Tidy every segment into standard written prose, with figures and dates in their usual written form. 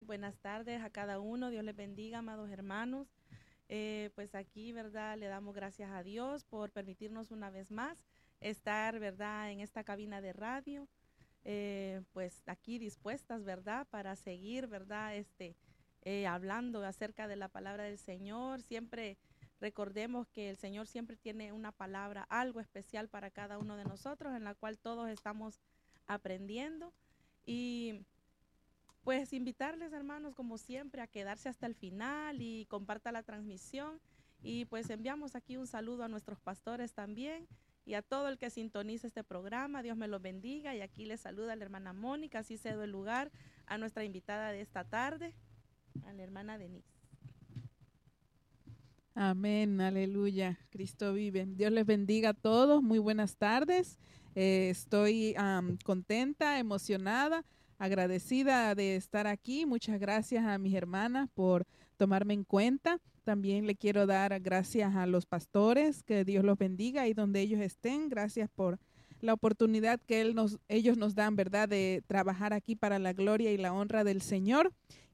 Buenas tardes a cada uno. Dios les bendiga, amados hermanos. Pues aquí, ¿verdad? Le damos gracias a Dios por permitirnos una vez más estar, ¿verdad? En esta cabina de radio. Pues aquí dispuestas, ¿verdad? Para seguir, ¿verdad? Hablando acerca de la palabra del Señor. Siempre recordemos que el Señor siempre tiene una palabra, algo especial para cada uno de nosotros, en la cual todos estamos aprendiendo. Y pues invitarles, hermanos, como siempre, a quedarse hasta el final y comparta la transmisión. Y pues enviamos aquí un saludo a nuestros pastores también y a todo el que sintoniza este programa. Dios me los bendiga. Y aquí les saluda la hermana Mónica. Así cedo el lugar a nuestra invitada de esta tarde, a la hermana Denise. Amén, aleluya, Cristo vive. Dios les bendiga a todos, muy buenas tardes. Estoy contenta, emocionada, agradecida de estar aquí. Muchas gracias a mis hermanas por tomarme en cuenta. También le quiero dar gracias a los pastores, que Dios los bendiga ahí donde ellos estén. Gracias por la oportunidad que ellos nos dan, ¿verdad?, de trabajar aquí para la gloria y la honra del Señor.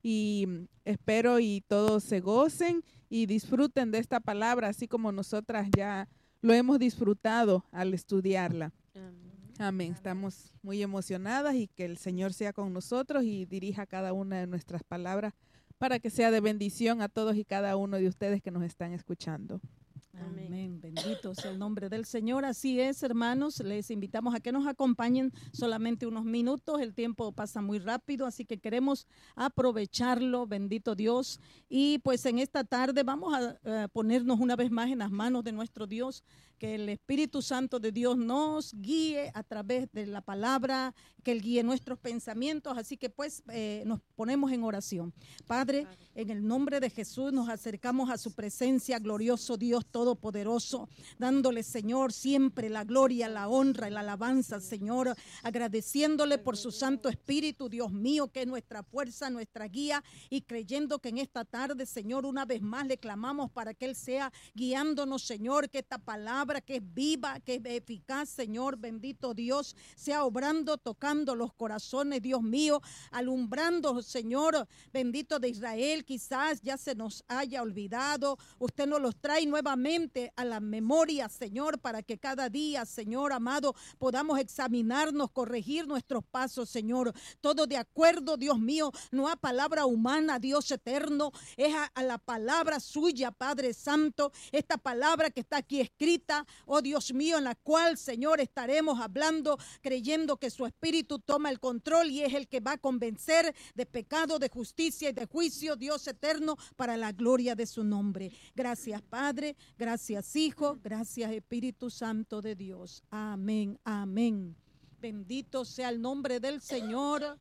Y espero y todos se gocen y disfruten de esta palabra, así como nosotras ya lo hemos disfrutado al estudiarla. Amén. Estamos muy emocionadas y que el Señor sea con nosotros y dirija cada una de nuestras palabras para que sea de bendición a todos y cada uno de ustedes que nos están escuchando. Amén. Amén. Bendito sea el nombre del Señor. Así es, hermanos. Les invitamos a que nos acompañen solamente unos minutos. El tiempo pasa muy rápido, así que queremos aprovecharlo. Bendito Dios. Y pues en esta tarde vamos a ponernos una vez más en las manos de nuestro Dios. Que el Espíritu Santo de Dios nos guíe a través de la palabra, que Él guíe nuestros pensamientos. Así que pues nos ponemos en oración. Padre, en el nombre de Jesús nos acercamos a su presencia, glorioso Dios todopoderoso, dándole, Señor, siempre la gloria, la honra y la alabanza, Señor, agradeciéndole por su Santo Espíritu, Dios mío, que es nuestra fuerza, nuestra guía, y creyendo que en esta tarde, Señor, una vez más le clamamos para que Él sea guiándonos, Señor, que esta palabra que es viva, que es eficaz, Señor, bendito Dios, sea obrando, tocando los corazones, Dios mío, alumbrando, Señor, bendito de Israel. Quizás ya se nos haya olvidado, usted nos los trae nuevamente a la memoria, Señor, para que cada día, Señor amado, podamos examinarnos, corregir nuestros pasos, Señor, todo de acuerdo, Dios mío, no a palabra humana, Dios eterno, es a la palabra suya, Padre Santo, esta palabra que está aquí escrita, oh Dios mío, en la cual, Señor, estaremos hablando, creyendo que su Espíritu toma el control y es el que va a convencer de pecado, de justicia y de juicio, Dios eterno, para la gloria de su nombre. Gracias, Padre, gracias, Hijo, gracias, Espíritu Santo de Dios. Amén, amén. Bendito sea el nombre del Señor.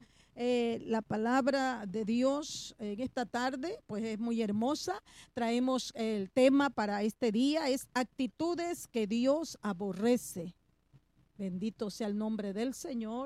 La palabra de Dios en esta tarde pues es muy hermosa. Traemos el tema para este día, es actitudes que Dios aborrece. Bendito sea el nombre del Señor.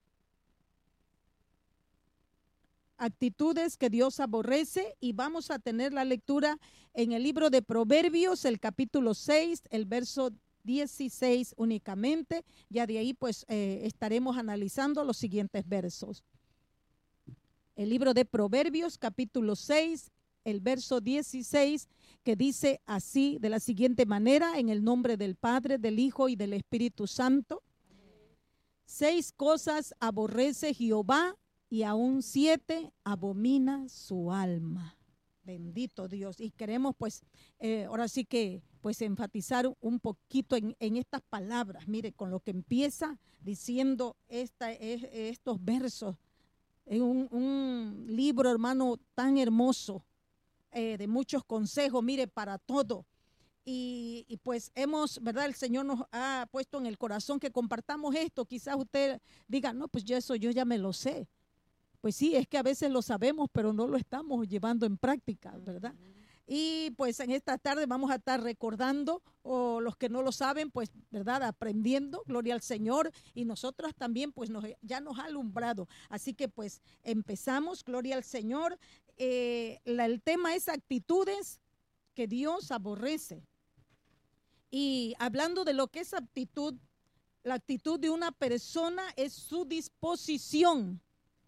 Actitudes que Dios aborrece, y vamos a tener la lectura en el libro de Proverbios, el capítulo 6, el verso 16 únicamente. Ya de ahí pues estaremos analizando los siguientes versos. El libro de Proverbios, capítulo 6, el verso 16, que dice así, de la siguiente manera: en el nombre del Padre, del Hijo y del Espíritu Santo. 6 cosas aborrece Jehová, y aún 7 abomina su alma. Bendito Dios. Y queremos pues ahora sí que pues enfatizar un poquito en estas palabras. Mire, con lo que empieza diciendo estos versos. En un libro, hermano, tan hermoso, de muchos consejos, mire, para todo. Y pues hemos, ¿verdad? El Señor nos ha puesto en el corazón que compartamos esto. Quizás usted diga, no, pues yo ya me lo sé. Pues sí, es que a veces lo sabemos, pero no lo estamos llevando en práctica, ¿verdad? Y pues en esta tarde vamos a estar recordando, o los que no lo saben, pues, ¿verdad? Aprendiendo, gloria al Señor, y nosotros también, pues, ya nos ha alumbrado. Así que, pues, empezamos, gloria al Señor. El tema es actitudes que Dios aborrece. Y hablando de lo que es la actitud de una persona es su disposición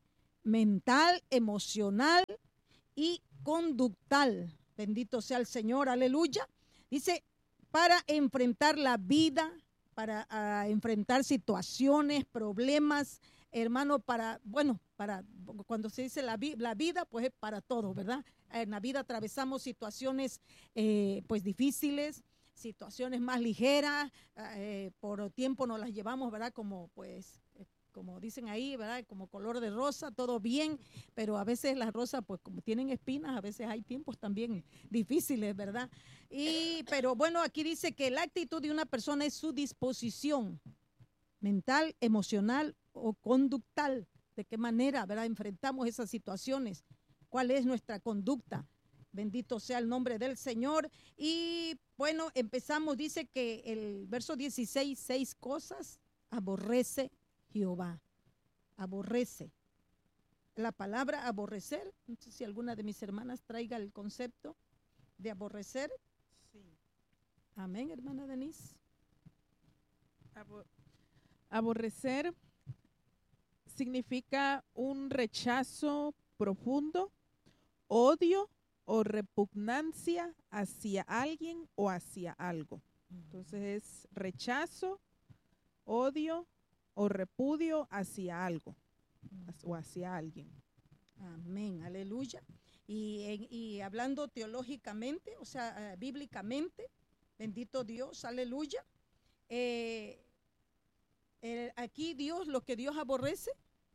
mental, emocional y conductal. Bendito sea el Señor, aleluya. Dice, para enfrentar la vida, para enfrentar situaciones, problemas, hermano, para cuando se dice la vida, pues es para todo, ¿verdad? En la vida atravesamos situaciones pues difíciles, situaciones más ligeras, por tiempo nos las llevamos, ¿verdad? Como pues como dicen ahí, ¿verdad? Como color de rosa, todo bien, pero a veces las rosas, pues como tienen espinas, a veces hay tiempos también difíciles, ¿verdad? Pero bueno, aquí dice que la actitud de una persona es su disposición mental, emocional o conductal. ¿De qué manera, verdad, enfrentamos esas situaciones? ¿Cuál es nuestra conducta? Bendito sea el nombre del Señor. Y bueno, empezamos, dice que el verso 16, 6 cosas aborrece Jehová. Aborrece. La palabra aborrecer, no sé si alguna de mis hermanas traiga el concepto de aborrecer. Sí. Amén, hermana Denise. Aborrecer significa un rechazo profundo, odio o repugnancia hacia alguien o hacia algo. Entonces es rechazo, odio o repudio hacia algo o hacia alguien. Amén, aleluya. Y hablando teológicamente, o sea, bíblicamente, bendito Dios, aleluya. Aquí Dios, lo que Dios aborrece,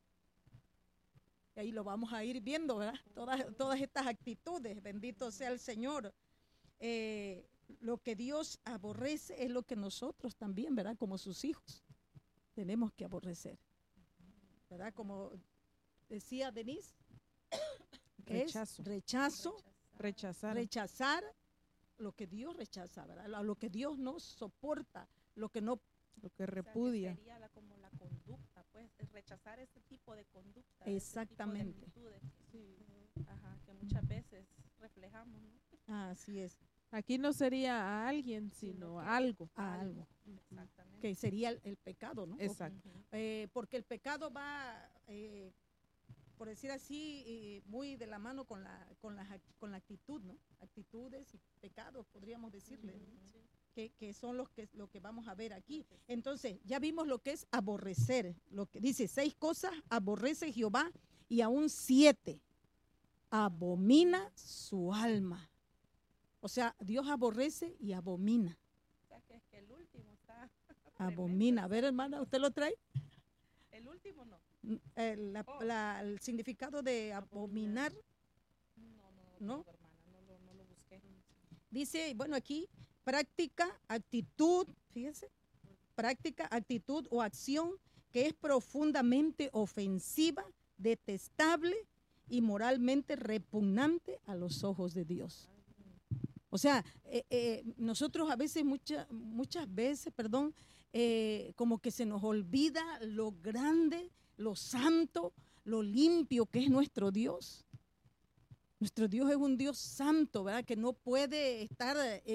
y ahí lo vamos a ir viendo, ¿verdad? Todas estas actitudes, bendito sea el Señor. Lo que Dios aborrece es lo que nosotros también, ¿verdad? Como sus hijos, tenemos que aborrecer, ¿verdad? Como decía Denise, Rechazo. es rechazo, Rechazar lo que Dios rechaza, ¿verdad? Lo que Dios no soporta, lo que no. lo que repudia. O sea, que sería como la conducta, pues, rechazar ese tipo de conducta. Exactamente. Ese tipo de actitudes, ajá, que muchas veces reflejamos, ¿no? Así es. Aquí no sería a alguien, sino a algo. A algo. Exactamente. Que sería el pecado, ¿no? Exacto. Porque el pecado va, por decir así, muy de la mano con la actitud, ¿no? Actitudes y pecados, podríamos decirle, que son lo que vamos a ver aquí. Entonces, ya vimos lo que es aborrecer, lo que dice 6 cosas, aborrece Jehová, y aún 7, abomina su alma. O sea, Dios aborrece y abomina. O sea, que es que el último está Abomina. A ver, hermana, ¿usted lo trae? El último no. El significado de abominar. No, hermana, no lo busqué. Dice, bueno, aquí, práctica, actitud, fíjense, práctica, actitud o acción que es profundamente ofensiva, detestable y moralmente repugnante a los ojos de Dios. O sea, nosotros a veces, muchas veces, como que se nos olvida lo grande, lo santo, lo limpio que es nuestro Dios. Nuestro Dios es un Dios santo, ¿verdad? Que no puede estar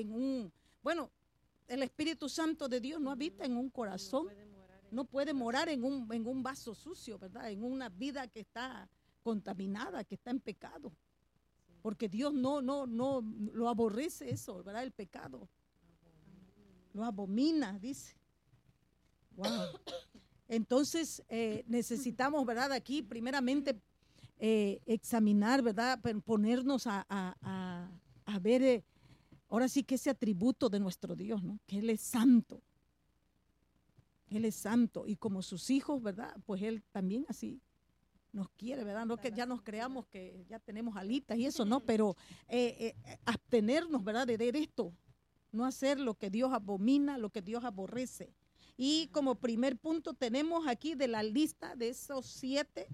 el Espíritu Santo de Dios no habita en un corazón, no puede morar en un vaso sucio, ¿verdad? En una vida que está contaminada, que está en pecado. Porque Dios no lo aborrece eso, ¿verdad? El pecado. Lo abomina, dice. Wow. Entonces necesitamos, ¿verdad? Aquí primeramente examinar, ¿verdad? Ponernos a ver, ahora sí que ese atributo de nuestro Dios, ¿no? Que Él es santo. Él es santo y como sus hijos, ¿verdad? Pues Él también así nos quiere, ¿verdad? No que ya nos creamos que ya tenemos alitas y eso, ¿no? Pero abstenernos, ¿verdad? De esto, no hacer lo que Dios abomina, lo que Dios aborrece. Y como primer punto tenemos aquí de la lista de esas 7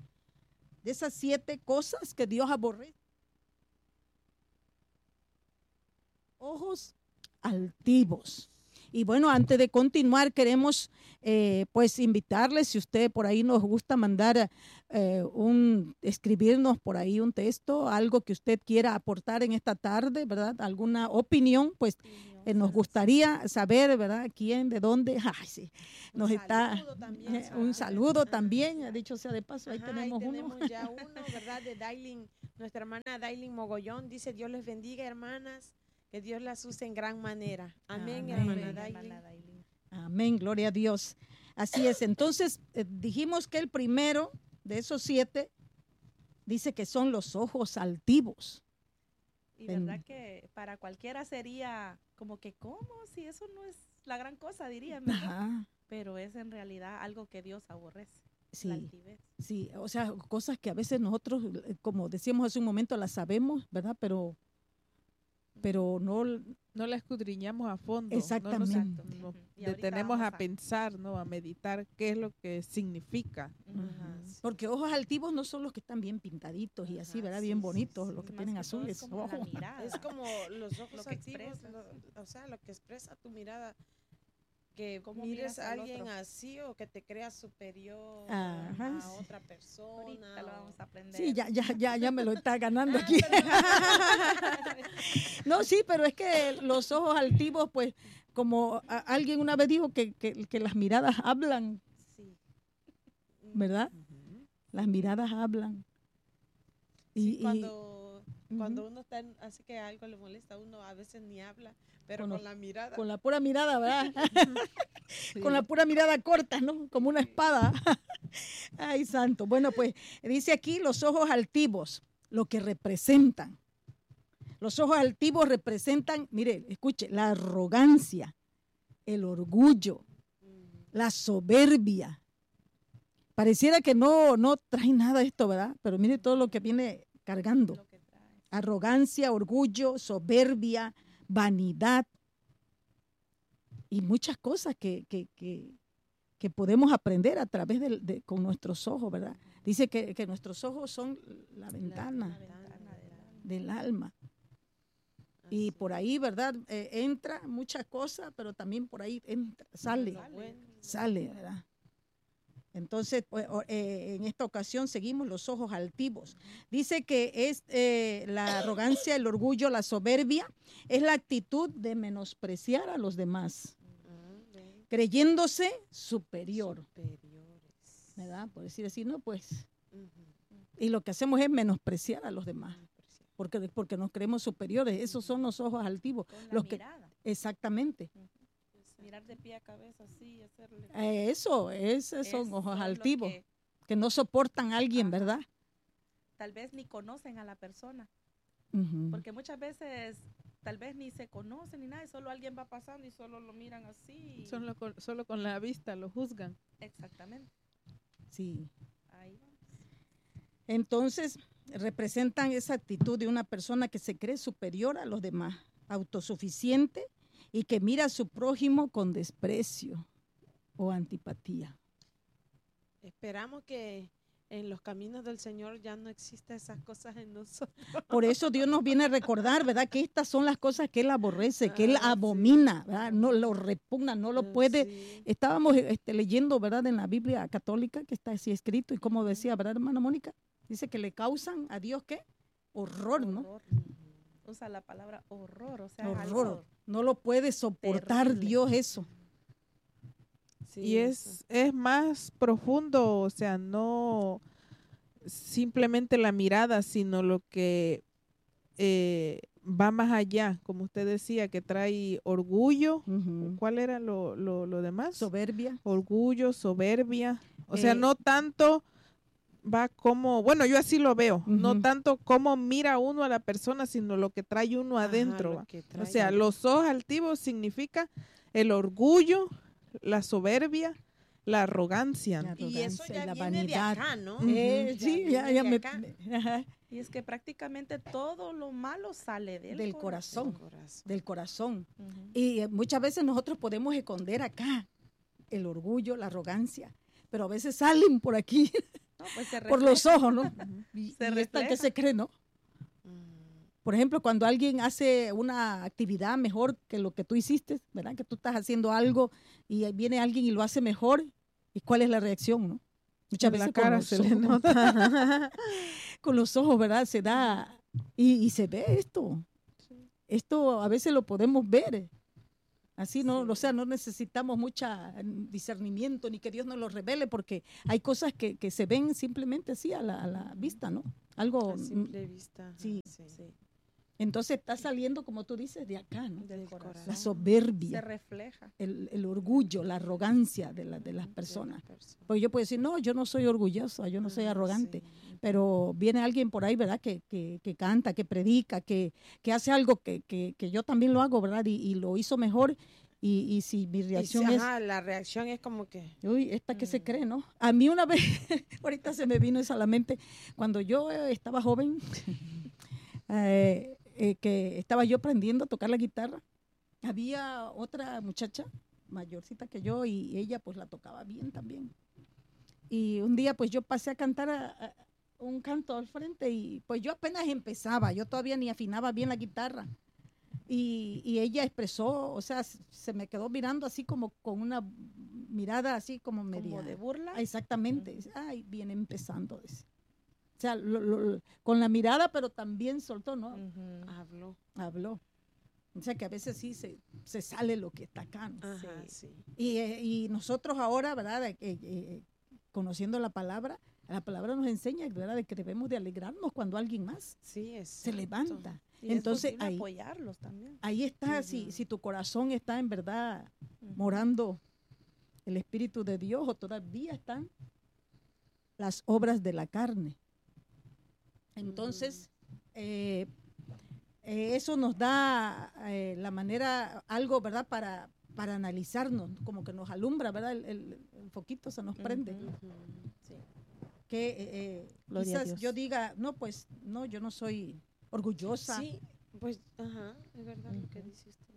cosas que Dios aborrece. Ojos altivos. Y bueno, antes de continuar, queremos pues invitarles, si usted por ahí nos gusta mandar escribirnos por ahí un texto, algo que usted quiera aportar en esta tarde, ¿verdad? Alguna opinión, pues nos gustaría saber, ¿verdad? ¿Quién, de dónde? Ay, sí. Nos un saludo también, dicho sea de paso, ahí tenemos ya uno, ¿verdad? De Dailin, nuestra hermana Dailin Mogollón, dice: Dios les bendiga, hermanas, que Dios las use en gran manera. Amén, hermana Dailin. Amén, gloria a Dios. Así es, entonces dijimos que el primero de esos 7 dice que son los ojos altivos. Y verdad que para cualquiera sería como que, ¿cómo? Si eso no es la gran cosa, dirían, ¿verdad? Ajá. Pero es en realidad algo que Dios aborrece. Sí, la altivez. sí, o sea, cosas que a veces nosotros, como decíamos hace un momento, las sabemos, ¿verdad? Pero no la escudriñamos a fondo. Exactamente. Nos detenemos a pensar, ¿no? A meditar qué es lo que significa. Porque ojos altivos no son los que están bien pintaditos y así, ¿verdad? Bien bonitos, los que tienen azules. Es como los ojos altivos, o sea, lo que expresa tu mirada. Que mires a alguien así o que te creas superior a otra persona. Ahorita lo vamos a aprender. Sí, ya me lo está ganando aquí. No, sí, pero es que los ojos altivos, pues, como alguien una vez dijo que las miradas hablan. Sí. ¿Verdad? Las miradas hablan. Sí, cuando uno está así que algo le molesta a uno, a veces ni habla, pero con la mirada. Con la pura mirada, ¿verdad? Sí. Con la pura mirada corta, ¿no? Como una espada. Ay, santo. Bueno, pues dice aquí los ojos altivos, lo que representan. Los ojos altivos representan, mire, escuche, la arrogancia, el orgullo, la soberbia. Pareciera que no trae nada esto, ¿verdad? Pero mire todo lo que viene cargando. Arrogancia, orgullo, soberbia, vanidad y muchas cosas que podemos aprender a través con nuestros ojos, ¿verdad? Dice que nuestros ojos son la ventana del alma. Y por ahí, ¿verdad? Entra muchas cosas, pero también por ahí sale, ¿verdad? Entonces, pues, en esta ocasión seguimos los ojos altivos. Dice que es la arrogancia, el orgullo, la soberbia, es la actitud de menospreciar a los demás, creyéndose superior. ¿Verdad? Por decir así, no, pues. Y lo que hacemos es menospreciar a los demás, porque nos creemos superiores. Esos son los ojos altivos. Con la mirada. Exactamente. Mirar de pie a cabeza así y hacerle. Esos son ojos altivos, que no soportan a alguien, ¿verdad? Tal vez ni conocen a la persona, porque muchas veces tal vez ni se conocen ni nada, y solo alguien va pasando y solo lo miran así. Solo con la vista lo juzgan. Exactamente. Sí. Ahí vamos. Entonces, representan esa actitud de una persona que se cree superior a los demás, autosuficiente, y que mira a su prójimo con desprecio o antipatía. Esperamos que en los caminos del Señor ya no exista esas cosas en nosotros. Por eso Dios nos viene a recordar, ¿verdad? Que estas son las cosas que Él aborrece, que Él abomina, ¿verdad? No lo repugna, no lo puede. Sí. Estábamos leyendo, ¿verdad? En la Biblia católica, que está así escrito, y como decía, ¿verdad, hermana Mónica? Dice que le causan a Dios, ¿qué? Horror, ¿no? Horror. Usa la palabra horror, o sea, Horror. algo No lo puede soportar terrible. Dios eso. Sí, Y es más profundo, o sea, no simplemente la mirada, sino lo que va más allá, como usted decía, que trae orgullo. ¿Cuál era lo demás? Soberbia. Orgullo, soberbia. O sea, no tanto va como, bueno, yo así lo veo, no tanto como mira uno a la persona, sino lo que trae uno adentro. O sea, los ojos altivos significa el orgullo, la soberbia, la arrogancia. Y eso ya la viene vanidad. de acá, ¿no? Sí, ya me... Ajá. Y es que prácticamente todo lo malo sale del corazón. corazón. Del corazón. Ujú. Y muchas veces nosotros podemos esconder acá el orgullo, la arrogancia, pero a veces salen por aquí, No, pues se por los refleja. ojos, ¿no? Se Y esta refleja. que se cree, ¿no? Por ejemplo, cuando alguien hace una actividad mejor que lo que tú hiciste, ¿verdad? Que tú estás haciendo algo y viene alguien y lo hace mejor, ¿y cuál es la reacción, no? Muchas veces la cara se le nota. Con los ojos, ¿verdad? Se da y se ve esto. Esto a veces lo podemos ver. Así, ¿no? O sea, no necesitamos mucho discernimiento ni que Dios nos lo revele, porque hay cosas que se ven simplemente así a la vista, ¿no? Algo. A simple vista. Sí. Sí. Entonces está saliendo, como tú dices, de acá, ¿no? Del corazón. La soberbia. Se refleja. El orgullo, la arrogancia de las personas. Porque yo puedo decir, no, yo no soy orgullosa, yo no soy arrogante. Sí. Pero viene alguien por ahí, ¿verdad? Que canta, que predica, que hace algo que yo también lo hago, ¿verdad? Y lo hizo mejor. Y si mi reacción es... la reacción es como que... Uy, esta que se cree, ¿no? A mí una vez, ahorita se me vino eso a la mente, cuando yo estaba joven, que estaba yo aprendiendo a tocar la guitarra, había otra muchacha mayorcita que yo y ella pues la tocaba bien también. Y un día pues yo pasé a cantar un canto al frente y pues yo apenas empezaba, yo todavía ni afinaba bien la guitarra. Y ella expresó, o sea, se me quedó mirando así como con una mirada así como media. ¿Como de burla? Exactamente. Ay, viene empezando. Dice. O sea, con la mirada, pero también soltó, ¿no? Habló. O sea, que a veces sí se sale lo que está acá, ¿no? Ajá, sí. Y nosotros ahora, ¿verdad? Conociendo la palabra nos enseña, ¿verdad? De que debemos de alegrarnos cuando alguien más se levanta. Y entonces ahí apoyarlos también. Ahí está, si tu corazón está en verdad morando el Espíritu de Dios, o todavía están las obras de la carne. Entonces, eso nos da la manera, algo, ¿verdad? Para analizarnos, como que nos alumbra, ¿verdad? El foquito se nos prende. Sí. Que quizás yo diga, no, pues, no, yo no soy orgullosa. Sí, pues, es verdad lo que dices tú.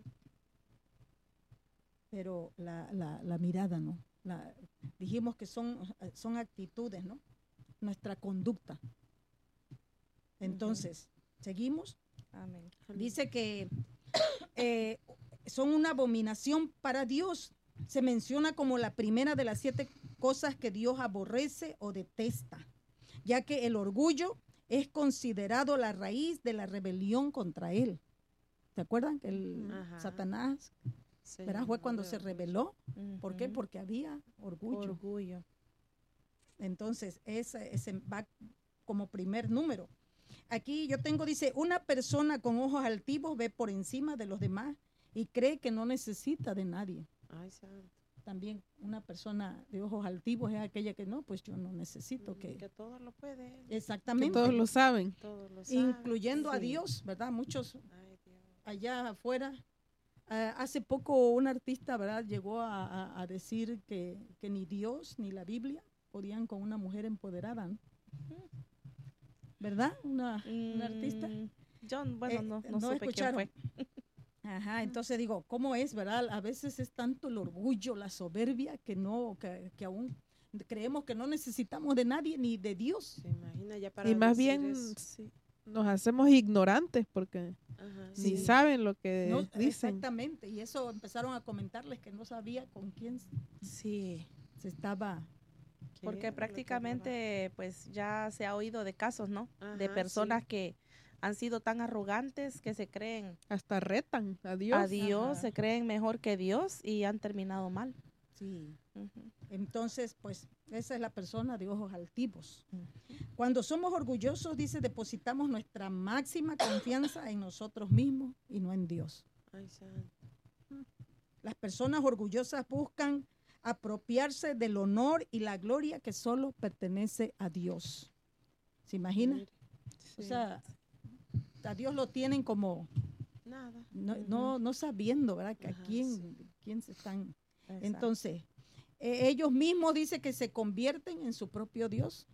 Pero la mirada, ¿no? Dijimos que son actitudes, ¿no? Nuestra conducta. Entonces, seguimos. Amén. Dice que son una abominación para Dios. Se menciona como la primera de las 7 cosas que Dios aborrece o detesta, ya que el orgullo es considerado la raíz de la rebelión contra él. ¿Se acuerdan que Satanás, ¿verdad? Fue cuando se rebeló? ¿Por qué? Porque había orgullo. Entonces, ese va como primer número. Aquí yo tengo, dice, una persona con ojos altivos ve por encima de los demás y cree que no necesita de nadie. Ay, santo. También una persona de ojos altivos es aquella que no, pues yo no necesito que todos lo pueden. Exactamente. Que todos lo saben. Incluyendo a Dios, ¿verdad? Muchos allá afuera. Hace poco un artista, ¿verdad? Llegó a decir que ni Dios ni la Biblia podían con una mujer empoderada, ¿no? ¿Verdad? Una artista. Yo, bueno, no supe escucharon. quién fue. Ajá, entonces digo, ¿cómo es, verdad? A veces es tanto el orgullo, la soberbia, que aún creemos que no necesitamos de nadie ni de Dios. Se imagina ya para y más bien nos hacemos ignorantes porque ni saben lo que dicen. Exactamente, y eso empezaron a comentarles que no sabía con quién se estaba. Porque prácticamente pues ya se ha oído de casos, ¿no? De personas que han sido tan arrogantes que se creen. Hasta retan a Dios. Se creen mejor que Dios y han terminado mal. Sí. Entonces, pues, esa es la persona de ojos altivos. Cuando somos orgullosos, dice, depositamos nuestra máxima confianza en nosotros mismos y no en Dios. Ay, santo. Las personas orgullosas buscan apropiarse del honor y la gloria que solo pertenece a Dios. ¿Se imagina? Sí. O sea, a Dios lo tienen como nada. No sabiendo, ¿verdad? Que a quién se están. Exacto. Entonces, ellos mismos dicen que se convierten en su propio Dios.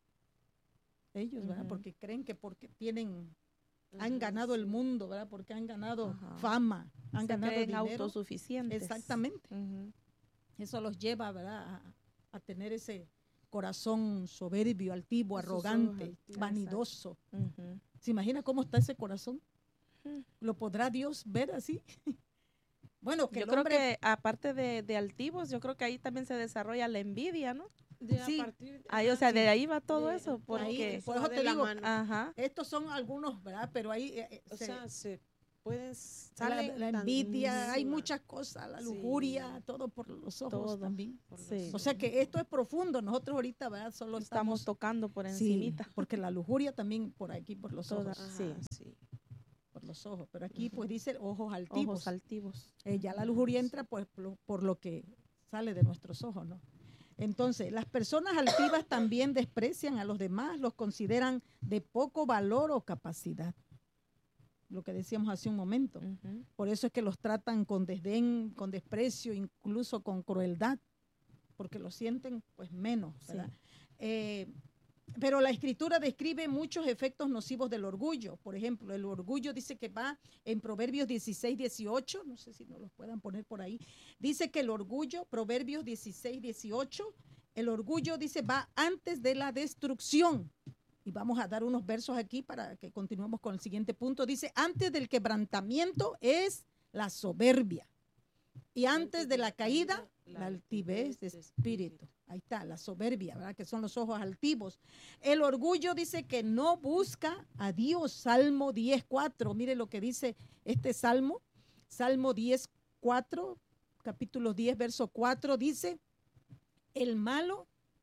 Ellos, ¿verdad? Porque creen que porque han ganado el mundo, ¿verdad? Porque han ganado fama, han ganado dinero. Autosuficientes. Exactamente. Eso los lleva, ¿verdad? A tener ese corazón soberbio, altivo, arrogante, vanidoso. ¿Se imagina cómo está ese corazón? ¿Lo podrá Dios ver así? Bueno, que yo creo que aparte de altivos, yo creo que ahí también se desarrolla la envidia, ¿no? Sí. Ahí, o sea, de ahí va todo eso, porque ahí, por eso te digo, ajá. Estos son algunos, ¿verdad? Pero ahí se pueden la envidia, hay muchas cosas, la lujuria, todo por los ojos también. Sí. O sea que esto es profundo. Nosotros ahorita, ¿verdad? Solo estamos tocando por encimita. Sí, porque la lujuria también por aquí, por los ojos. Ajá, sí. Por los ojos. Pero aquí pues dice ojos altivos. Ojos altivos. Ya la lujuria entra pues por lo que sale de nuestros ojos, ¿no? Entonces, las personas altivas también desprecian a los demás, los consideran de poco valor o capacidad. Lo que decíamos hace un momento. Por eso es que los tratan con desdén, con desprecio, incluso con crueldad, porque lo sienten pues menos, ¿verdad? Sí. Pero la Escritura describe muchos efectos nocivos del orgullo. Por ejemplo, el orgullo dice que va en Proverbios 16, 18, no sé si nos los puedan poner por ahí, dice que el orgullo, Proverbios 16, 18, el orgullo dice va antes de la destrucción. Y vamos a dar unos versos aquí para que continuemos con el siguiente punto. Dice, antes del quebrantamiento es la soberbia. Y antes de la caída, la altivez de espíritu. Ahí está, la soberbia, ¿verdad? Que son los ojos altivos. El orgullo dice que no busca a Dios. Salmo 10:4. Mire lo que dice este salmo. Salmo 10:4, capítulo 10, verso 4, dice, el malo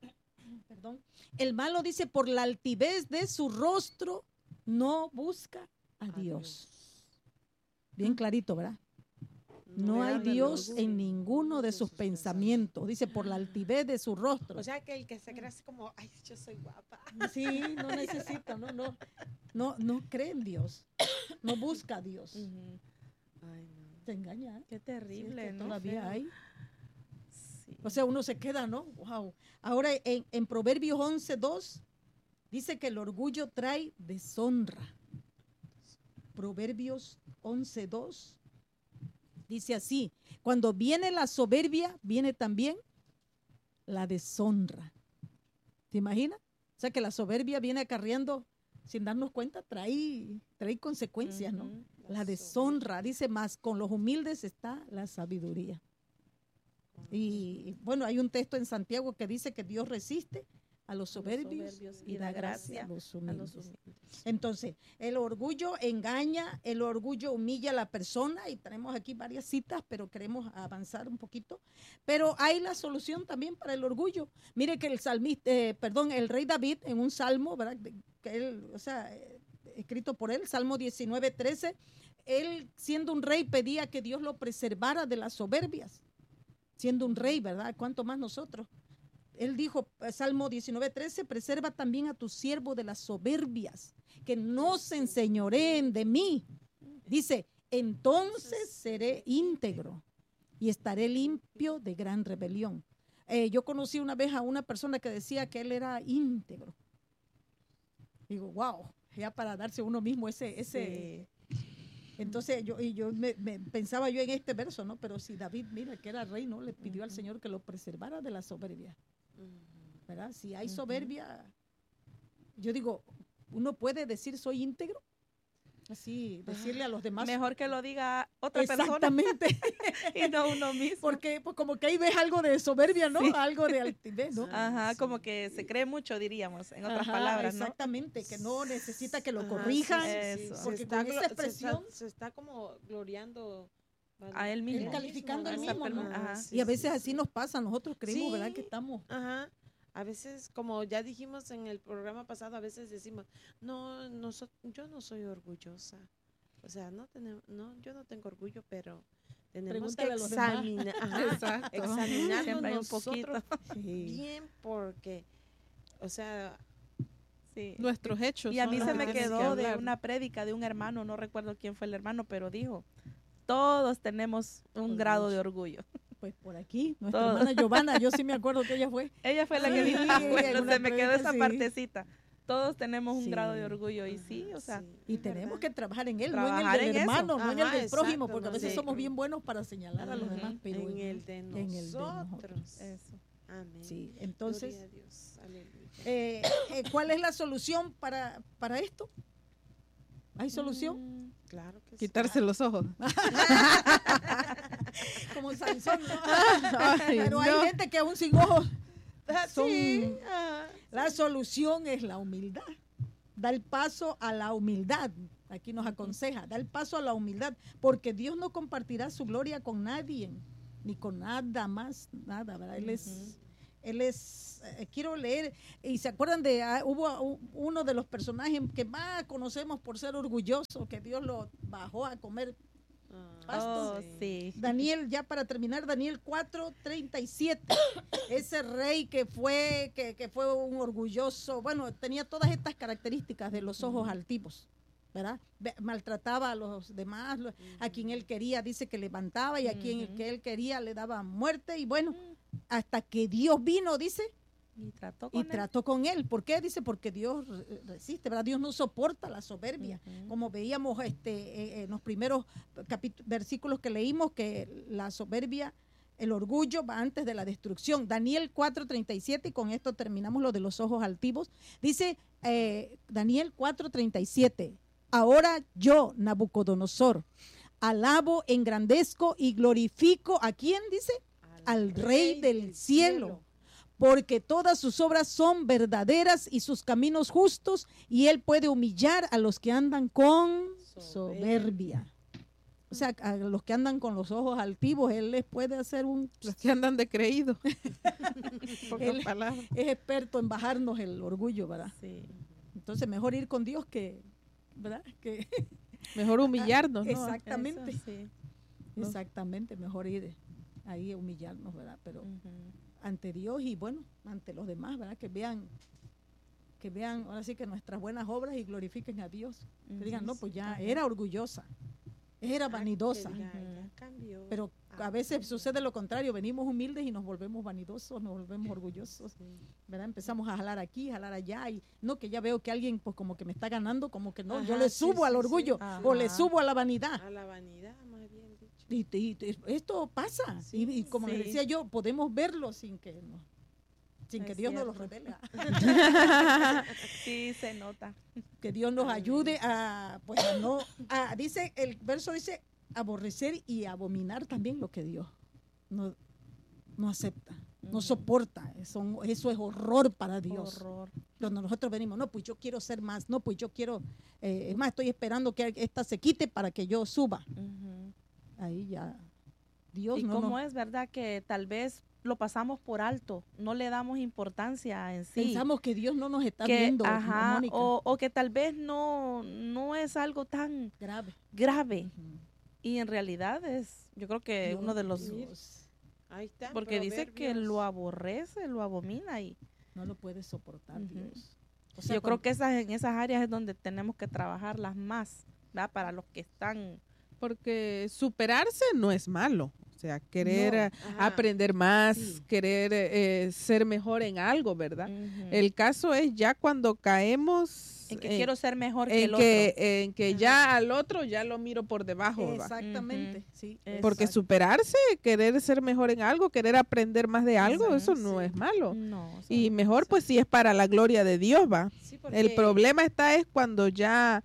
dice, por la altivez de su rostro, no busca a Dios. Bien clarito, ¿verdad? No hay Dios en ninguno de sus pensamientos. Dice, por la altivez de su rostro. O sea, que el que se cree así como, ay, yo soy guapa. Sí, no necesita, no cree en Dios. No busca a Dios. Ay, no. Se engaña. Qué terrible, sí, es que ¿no? Todavía hay. Sí. O sea, uno se queda, ¿no? Wow. Ahora, en Proverbios 11:2, dice que el orgullo trae deshonra. Proverbios 11:2. Dice así, cuando viene la soberbia, viene también la deshonra. ¿Te imaginas? O sea que la soberbia viene acarreando, sin darnos cuenta, trae consecuencias, ¿no? La deshonra, dice más, con los humildes está la sabiduría. Y bueno, hay un texto en Santiago que dice que Dios resiste a los soberbios y da gracia a los humildes. Entonces, el orgullo engaña, el orgullo humilla a la persona, y tenemos aquí varias citas, pero queremos avanzar un poquito. Pero hay la solución también para el orgullo. Mire que el rey David, en un salmo, ¿verdad? Que él, o sea, escrito por él, Salmo 19:13, él, siendo un rey, pedía que Dios lo preservara de las soberbias. Siendo un rey, ¿verdad? ¿Cuánto más nosotros? Él dijo, Salmo 19:13, preserva también a tu siervo de las soberbias, que no se enseñoreen de mí. Dice, entonces seré íntegro y estaré limpio de gran rebelión. Yo conocí una vez a una persona que decía que él era íntegro. Digo, wow, ya para darse uno mismo ese. Sí. Entonces yo pensaba yo en este verso, ¿no? Pero si David, mira, que era rey, ¿no? Le pidió al Señor que lo preservara de la soberbia. ¿Verdad? Si hay soberbia, yo digo, uno puede decir soy íntegro, así decirle a los demás. Mejor que lo diga otra persona. Exactamente. Y no uno mismo. Porque pues como que ahí ves algo de soberbia, ¿no? Sí. Algo de altivez, ¿no? Ajá, sí. Como que se cree mucho, diríamos, en otras palabras, ¿no? Exactamente, que no necesita que lo corrijan. Eso. Porque con esa expresión se está como gloriando a él mismo. Calificando él mismo, ¿no? Sí, y a veces así nos pasa, nosotros creemos, ¿verdad? Que estamos... Ajá. A veces, como ya dijimos en el programa pasado, a veces decimos, yo no soy orgullosa. O sea, yo no tengo orgullo, pero tenemos que examinarnos nosotros bien, porque, o sea... Sí. Nuestros hechos. Y a mí se me quedó de una prédica de un hermano, no recuerdo quién fue el hermano, pero dijo, todos tenemos un grado de orgullo. Pues por aquí, nuestra hermana Giovanna, yo sí me acuerdo que ella fue. Ella fue la que dijo, bueno, se me quedó esa partecita. Todos tenemos un grado de orgullo y sí, o sea. Y tenemos que trabajar en él, no en el del hermano, no en el del prójimo, porque a veces somos bien buenos para señalar a los demás, pero en el de nosotros. Eso. Amén. Sí, entonces, Gloria a Dios. Aleluya. ¿Cuál es la solución para esto? ¿Hay solución? Claro que Quitarse los ojos. Como Sansón, ¿no? Ay, Pero no. hay gente que aún sin ojos. Son- Sí. La solución es la humildad. Da el paso a la humildad. Aquí nos aconseja, da el paso a la humildad, porque Dios no compartirá su gloria con nadie, ni con nada más, nada, ¿verdad? Él es, quiero leer, y se acuerdan de, hubo uno de los personajes que más conocemos por ser orgulloso, que Dios lo bajó a comer pasto. Oh, sí. Daniel, ya para terminar, Daniel 4:37, ese rey que fue un orgulloso, bueno, tenía todas estas características de los ojos altivos, ¿verdad? Maltrataba a los demás, a quien él quería dice que levantaba y a quien que él quería le daba muerte, y bueno, hasta que Dios vino, dice, Y trató con él. ¿Por qué? Dice, porque Dios resiste, ¿verdad? Dios no soporta la soberbia. Como veíamos en los primeros versículos que leímos, que la soberbia, el orgullo va antes de la destrucción. Daniel 4:37, y con esto terminamos lo de los ojos altivos. Dice Daniel 4:37, ahora yo, Nabucodonosor, alabo, engrandezco y glorifico, ¿a quién dice? Al Rey del cielo, porque todas sus obras son verdaderas y sus caminos justos, y él puede humillar a los que andan con soberbia. O sea, a los que andan con los ojos altivos, él les puede hacer Los que andan de creído. Él es experto en bajarnos el orgullo, ¿verdad? Sí. Entonces, mejor ir con Dios que, ¿verdad? Que Mejor humillarnos, ¿no? exactamente. Eso, sí. Exactamente, mejor ir ahí a humillarnos, ¿verdad? Pero ante Dios y bueno, ante los demás, ¿verdad? Que vean, ahora sí que nuestras buenas obras y glorifiquen a Dios. Que digan, no, pues ya era orgullosa, era vanidosa. Ya cambió. Pero a veces sucede lo contrario, venimos humildes y nos volvemos vanidosos, nos volvemos orgullosos, ¿verdad? Empezamos a jalar aquí, jalar allá, y no, que ya veo que alguien pues como que me está ganando, como que no, yo Ajá, le sí, subo al sí, orgullo sí. o le Ajá. subo a la vanidad. A la vanidad, más bien dicho. Y esto pasa, Sí, y como les sí. decía yo, podemos verlo sin que Es Dios nos lo cierto. revele, Sí, se nota. que Dios nos Amén. ayude a, pues dice, el verso dice, aborrecer y abominar también lo que Dios no acepta, no soporta, eso es horror para Dios. Horror. Cuando nosotros venimos, no, pues yo quiero ser más, no, pues yo quiero, es más, estoy esperando que esta se quite para que yo suba. Ahí ya, Dios Y no cómo nos... es verdad que tal vez lo pasamos por alto, no le damos importancia en sí. Pensamos que Dios no nos está que, viendo, ajá, Mónica. o que tal vez no es algo tan Grave. grave. Ujú. Y en realidad es, yo creo que Dios- uno de los... Dios Ahí está. Porque dice que Proverbios. lo aborrece, lo abomina. Y no lo puede soportar, Ujú. Dios. O yo creo que en esas áreas es donde tenemos que trabajarlas más, ¿verdad? Para los que están... Porque superarse no es malo. O sea, querer Ajá. aprender más, Sí. querer ser mejor en algo, ¿verdad? Ujú. El caso es ya cuando caemos en que quiero ser mejor que en el que, otro. en que ya al otro ya lo miro por debajo, ¿verdad? Exactamente, Ujú. sí. Porque exacto. superarse, querer ser mejor en algo, querer aprender más de algo, Ujú, eso no sí. es malo. No, eso Y no. mejor pues si es para la gloria de Dios, va. Sí, El porque- problema es cuando ya,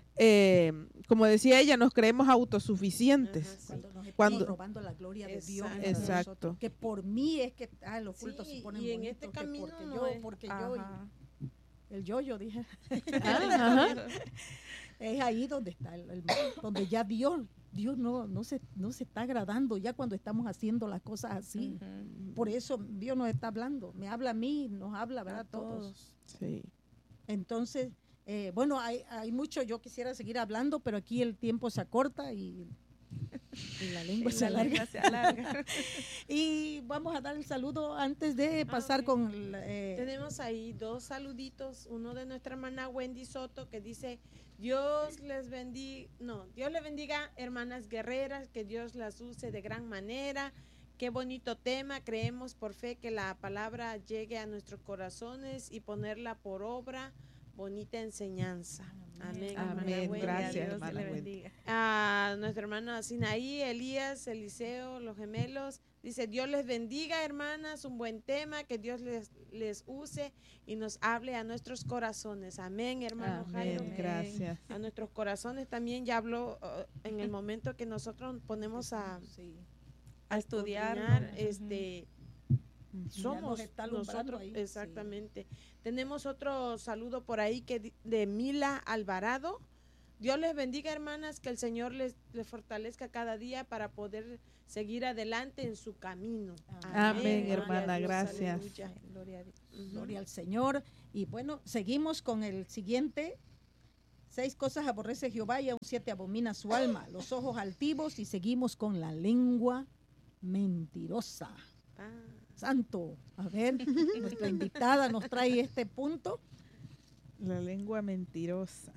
como decía ella, nos creemos autosuficientes. Ajá, sí. Cuando nos estamos Cuando- robando la gloria de Dios. Exacto. entre nosotros. Exacto. Que por mí es que los cultos Sí, se ponen y en bonitos, este que camino porque no yo, es- porque yo, Ajá. el yo dije. Ajá. Es ahí donde está el mal, donde ya Dios no se está agradando ya cuando estamos haciendo las cosas así. Ujú. Por eso Dios nos está hablando, me habla a mí, nos habla, ¿verdad? A todos. Sí. Entonces, bueno, hay mucho, yo quisiera seguir hablando, pero aquí el tiempo se acorta y la lengua se La alarga. lengua se alarga. Y vamos a dar el saludo antes de pasar ok. con... Tenemos ahí 2 saluditos, uno de nuestra hermana Wendy Soto que dice, Dios les bendiga, Dios le bendiga hermanas guerreras, que Dios las use de gran manera, qué bonito tema, creemos por fe que la palabra llegue a nuestros corazones y ponerla por obra. bonita enseñanza. Amén. Amén. hermana Wendy. Gracias, Dios hermana le Wendy. bendiga. A nuestro hermano Sinaí, Elías, Eliseo, los gemelos. Dice, Dios les bendiga, hermanas, un buen tema, que Dios les use y nos hable a nuestros corazones. Amén, hermano Jairo. Amén. Gracias. A nuestros corazones también ya habló en el momento que nosotros nos ponemos a estudiar, escudriñar, Ya somos nos está alumbrando nosotros, ahí, exactamente. Tenemos otro saludo por ahí de Mila Alvarado. Dios les bendiga, hermanas, que el Señor les fortalezca cada día para poder seguir adelante en su camino. Amén, Gloria a hermana, Dios, gracias. aleluya. Gloria a Dios. Ujú. Gloria al Señor. Y bueno, seguimos con el siguiente. 6 cosas aborrece Jehová y aún 7 abomina su alma. Los ojos altivos, y seguimos con la lengua mentirosa. Ah, Santo. A ver, nuestra invitada nos trae este punto. La lengua mentirosa.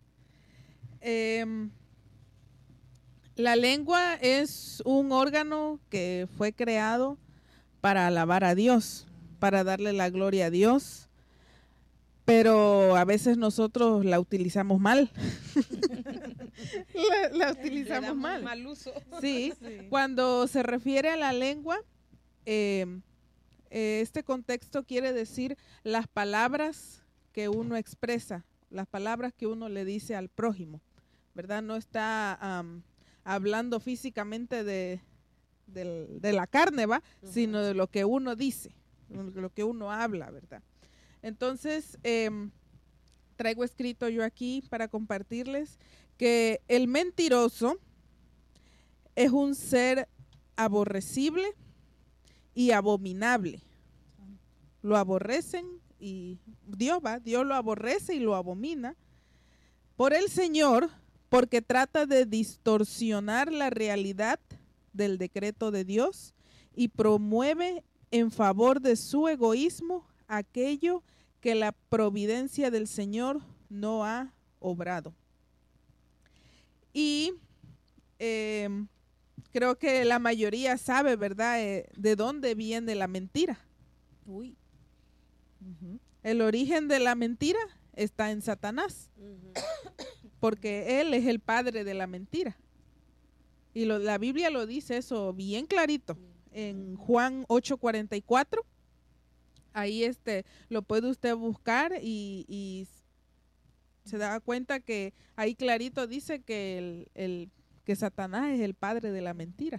La lengua es un órgano que fue creado para alabar a Dios, para darle la gloria a Dios, pero a veces nosotros la utilizamos mal. la Le utilizamos damos mal. mal uso. Sí, Sí. cuando se refiere a la lengua, este contexto quiere decir las palabras que uno expresa, las palabras que uno le dice al prójimo, ¿verdad? No está hablando físicamente de la carne, ¿va? Ujú. Sino de lo que uno dice, lo que uno habla, ¿verdad? Entonces, traigo escrito yo aquí para compartirles que el mentiroso es un ser aborrecible y abominable. Lo aborrecen y Dios lo aborrece y lo abomina por el Señor, porque trata de distorsionar la realidad del decreto de Dios y promueve en favor de su egoísmo aquello que la providencia del Señor no ha obrado. Y creo que la mayoría sabe, ¿verdad?, de dónde viene la mentira. Uy. Ujú. El origen de la mentira está en Satanás, Ujú. porque él es el padre de la mentira. Y la Biblia lo dice eso bien clarito. En Juan 8:44, ahí lo puede usted buscar y se da cuenta que ahí clarito dice que que Satanás es el padre de la mentira.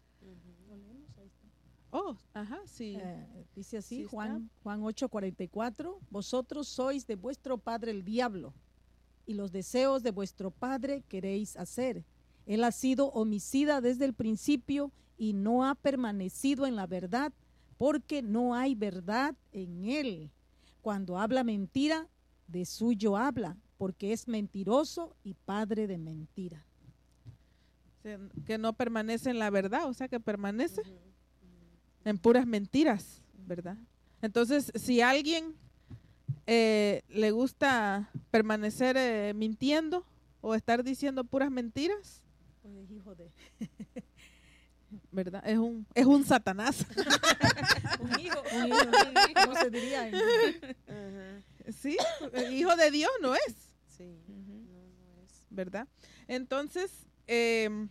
Oh, ajá, sí. Dice así, Sí está. Juan 8:44, vosotros sois de vuestro padre el diablo, y los deseos de vuestro padre queréis hacer. Él ha sido homicida desde el principio y no ha permanecido en la verdad, porque no hay verdad en él. Cuando habla mentira, de suyo habla, porque es mentiroso y padre de mentira. Que no permanece en la verdad, o sea que permanece en puras mentiras, ¿verdad? Entonces, si a alguien le gusta permanecer mintiendo o estar diciendo puras mentiras, Pues, hijo de ¿verdad? Es un Satanás. Un hijo. ¿cómo se diría? Ajá. Sí, hijo de Dios no es, Sí, no es. ¿verdad? Entonces, en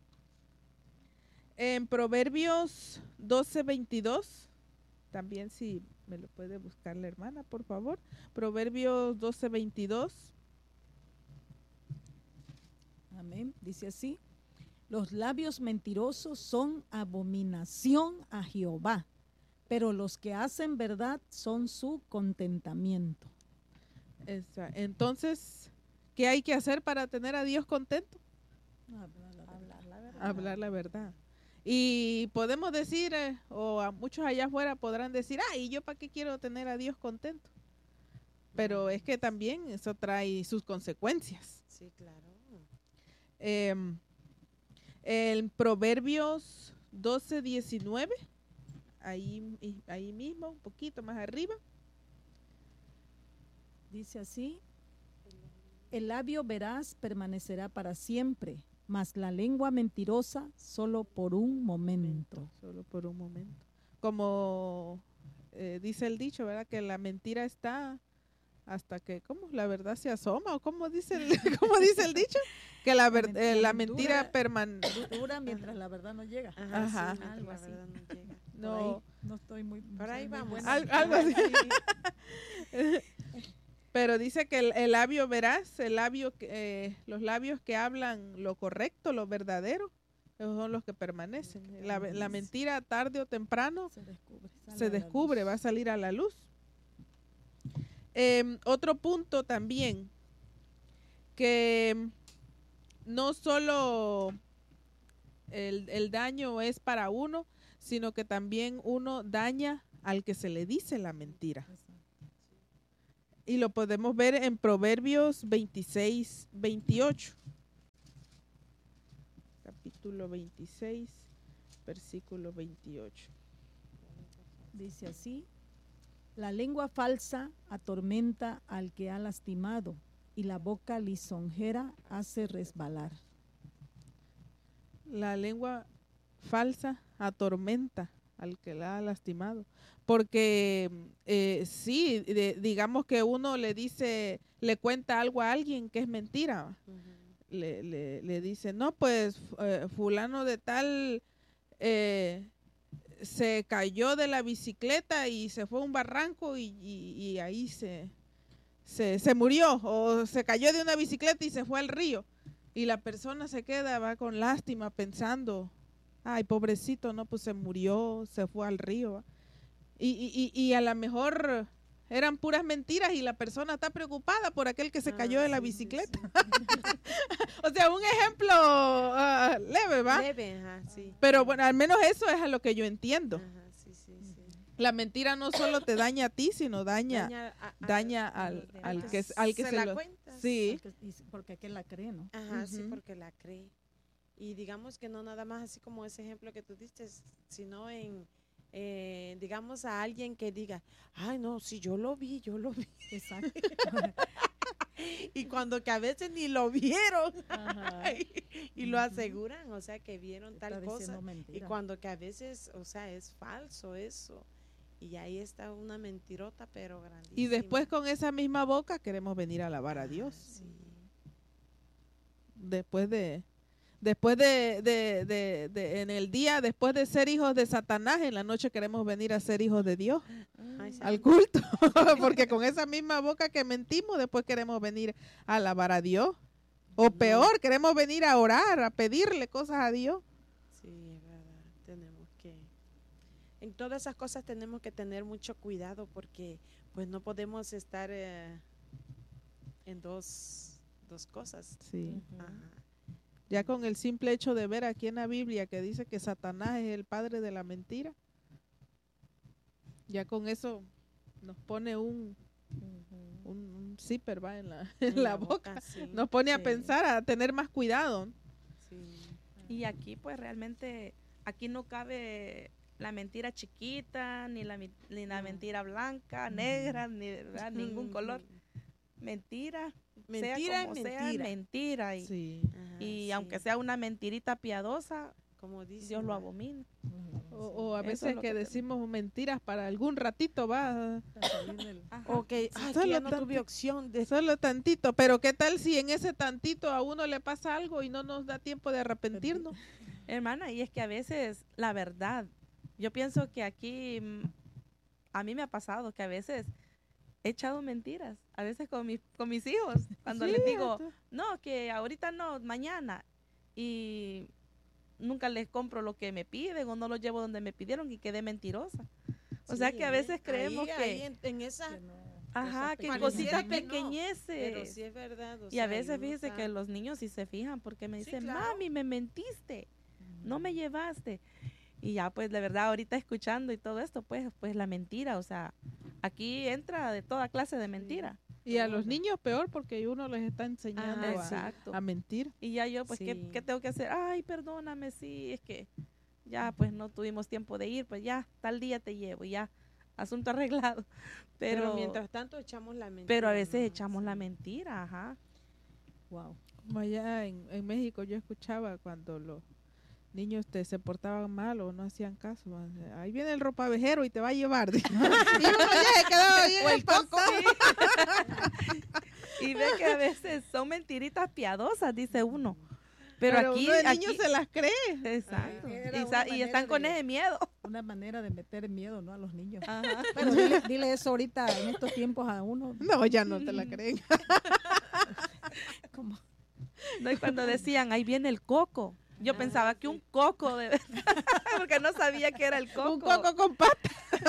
Proverbios 12:22, también si me lo puede buscar la hermana, por favor. Proverbios 12:22. Amén. Dice así, los labios mentirosos son abominación a Jehová, pero los que hacen verdad son su contentamiento. Entonces, ¿qué hay que hacer para tener a Dios contento? Hablar la verdad. Hablar la verdad. Y podemos decir, o a muchos allá afuera podrán decir, ¿y yo para qué quiero tener a Dios contento? Pero es que también eso trae sus consecuencias. Sí, claro. En Proverbios 12:19, ahí mismo, un poquito más arriba. Dice así, el labio veraz permanecerá para siempre, mas la lengua mentirosa solo por un momento. Solo por un momento. Como dice el dicho, ¿verdad? Que la mentira está hasta que, ¿cómo? La verdad se asoma, o ¿cómo dice cómo dice el dicho? Que la mentira dura mientras la verdad no llega. Ajá. Sí, mientras Algo la así. verdad no llega. No, No estoy muy. Por ahí soy muy vamos. buena. Algo así. Sí. Pero dice que el labio veraz, los labios que hablan lo correcto, lo verdadero, esos son los que permanecen. La mentira tarde o temprano se descubre, va a salir a la luz. Otro punto también, que no solo el daño es para uno, sino que también uno daña al que se le dice la mentira. Y lo podemos ver en Proverbios 26, 28. Capítulo 26, versículo 28. Dice así: la lengua falsa atormenta al que ha lastimado, y la boca lisonjera hace resbalar. La lengua falsa atormenta al que la ha lastimado. Porque sí, digamos que uno le cuenta algo a alguien que es mentira. Le dice, no, pues fulano de tal se cayó de la bicicleta y se fue a un barranco y ahí se murió, o se cayó de una bicicleta y se fue al río. Y la persona se queda, va con lástima pensando, ay, pobrecito, no, pues se murió, se fue al río, ¿va? Y a lo mejor eran puras mentiras y la persona está preocupada por aquel que se cayó de la bicicleta. Sí. O sea, un ejemplo leve, ¿va? Leve, ajá, sí. Pero bueno, al menos eso es a lo que yo entiendo. Ajá, sí. La mentira no solo te daña a ti, sino daña al que se la lo cuenta. Sí. Porque aquel la cree, ¿no? Ajá, sí, porque la cree. Y digamos que no nada más así como ese ejemplo que tú diste, sino en, digamos, a alguien que diga, ay, no, si yo lo vi. Exacto. Y cuando que a veces ni lo vieron. Ajá. y lo aseguran, o sea, que vieron Está tal cosa. diciendo mentira. Y cuando que a veces, o sea, es falso eso. Y ahí está una mentirota, pero grandísima. Y después con esa misma boca queremos venir a alabar a Dios. Sí. Después de en el día, después de ser hijos de Satanás, en la noche queremos venir a ser hijos de Dios, al culto. Porque con esa misma boca que mentimos, después queremos venir a alabar a Dios. O peor, queremos venir a orar, a pedirle cosas a Dios. Sí, es verdad. Tenemos que... En todas esas cosas tenemos que tener mucho cuidado porque pues no podemos estar en dos cosas. Sí. Ajá. Ya con el simple hecho de ver aquí en la Biblia que dice que Satanás es el padre de la mentira, ya con eso nos pone un zipper, ¿va? en la boca. Sí, Nos pone a sí, pensar, a tener más cuidado. sí. Y aquí pues realmente, aquí no cabe la mentira chiquita, ni la mentira blanca, negra, ni ¿verdad? Ningún color. Mentira, Mentira sea es como sea, mentira. mentira. Y, Sí. Ajá, y sí. aunque sea una mentirita piadosa, Como dice, Dios lo ¿va? abomina. O a Eso veces es lo que que decimos mentiras para algún ratito, va. Ajá. O que, ay, Solo que ya no tuve tantito. opción de... Solo tantito, pero ¿qué tal si en ese tantito a uno le pasa algo y no nos da tiempo de arrepentirnos? Hermana, y es que a veces la verdad, yo pienso que aquí a mí me ha pasado que a veces he echado mentiras, a veces con mis hijos, cuando les digo, no, que ahorita no, mañana, y nunca les compro lo que me piden o no lo llevo donde me pidieron y quedé mentirosa. O sea que a veces creemos ahí en esa... ajá, que pareciera cositas que no, pequeñeces. Pero sí es verdad. O Y a sea, veces uno fíjese está- que los niños sí se fijan porque me Sí, dicen, claro. mami, me mentiste, no me llevaste. Y ya pues de verdad ahorita escuchando y todo esto, pues la mentira, o sea, aquí entra de toda clase de mentira. Y a los niños peor porque uno les está enseñando Exacto. a mentir. Y ya yo, pues, Sí. ¿qué tengo que hacer? Ay, perdóname, sí, es que ya pues no tuvimos tiempo de ir, pues ya, tal día te llevo, ya, asunto arreglado. Pero mientras tanto echamos la mentira. pero a veces ¿no? echamos la Sí. mentira, ajá. Wow. Como allá en México yo escuchaba cuando niños se portaban mal o no hacían caso. Ahí viene el ropavejero y te va a llevar. Y uno ya se quedaba bien espantado. Y ve que a veces son mentiritas piadosas, dice uno. Pero aquí, uno de niño aquí se las cree. Exacto. Era Y, una y manera están con de- ese miedo. Una manera de meter miedo, ¿no? A los niños. Ajá. Pero dile eso ahorita en estos tiempos a uno. No, ya no te la creen. Como, No, y cuando decían, ahí viene el coco. Yo pensaba que un coco, de verdad, porque no sabía que era el coco. Un coco con pata.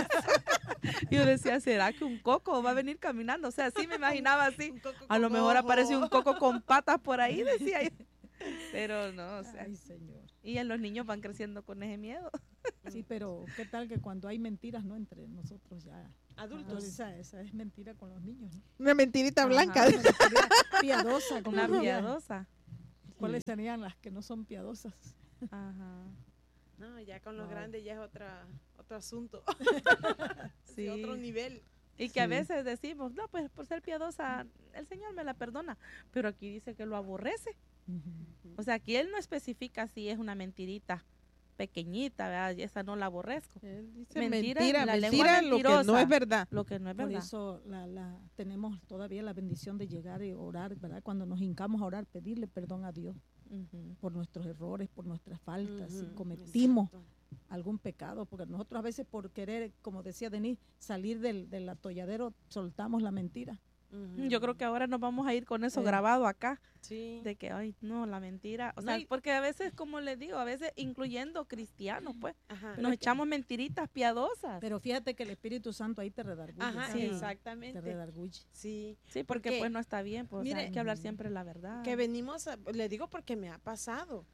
Y yo decía, ¿será que un coco va a venir caminando? O sea, sí me imaginaba así. Un coco A lo con mejor ojo. aparece un coco con patas por ahí, decía yo. Pero no, o sea. ay, Señor. Y los niños van creciendo con ese miedo. Sí, pero ¿qué tal que cuando hay mentiras, no? Entre nosotros ya. Adultos. Esa es mentira con los niños, ¿no? Una mentirita Ajá. blanca. Una mentira piadosa. Como Una diría. piadosa. ¿Cuáles serían las que no son piadosas? Ajá. No, ya con los Wow. grandes ya es otro asunto. Sí. Otro nivel. Y que a Sí. veces decimos, no, pues por ser piadosa, el Señor me la perdona. Pero aquí dice que lo aborrece. O sea, aquí Él no especifica si es una mentirita pequeñita, ¿verdad? Y esa no la aborrezco. Él dice Mentira, mentira, la lengua mentira, lo que no mentirosa. es verdad. Lo que no es Por verdad. eso tenemos todavía la bendición de llegar y orar, ¿verdad? Cuando nos hincamos a orar, pedirle perdón a Dios Ujú. por nuestros errores, por nuestras faltas, si Ujú, cometimos exacto. algún pecado, porque nosotros a veces por querer, como decía Denise, salir del atolladero, soltamos la mentira. Ujú. Yo creo que ahora nos vamos a ir con eso Sí. grabado acá, Sí. de que, ay, no, la mentira. O No, sea, y- porque a veces, como les digo, a veces incluyendo cristianos, pues, Ajá. Pero nos es que- echamos mentiritas piadosas. Pero fíjate que el Espíritu Santo ahí te redarguye. Ajá, Sí. Te exactamente. redarguye. Sí. Sí, porque porque, pues no está bien, pues o sea, mire, hay que hablar siempre la verdad. Que venimos, le digo porque me ha pasado.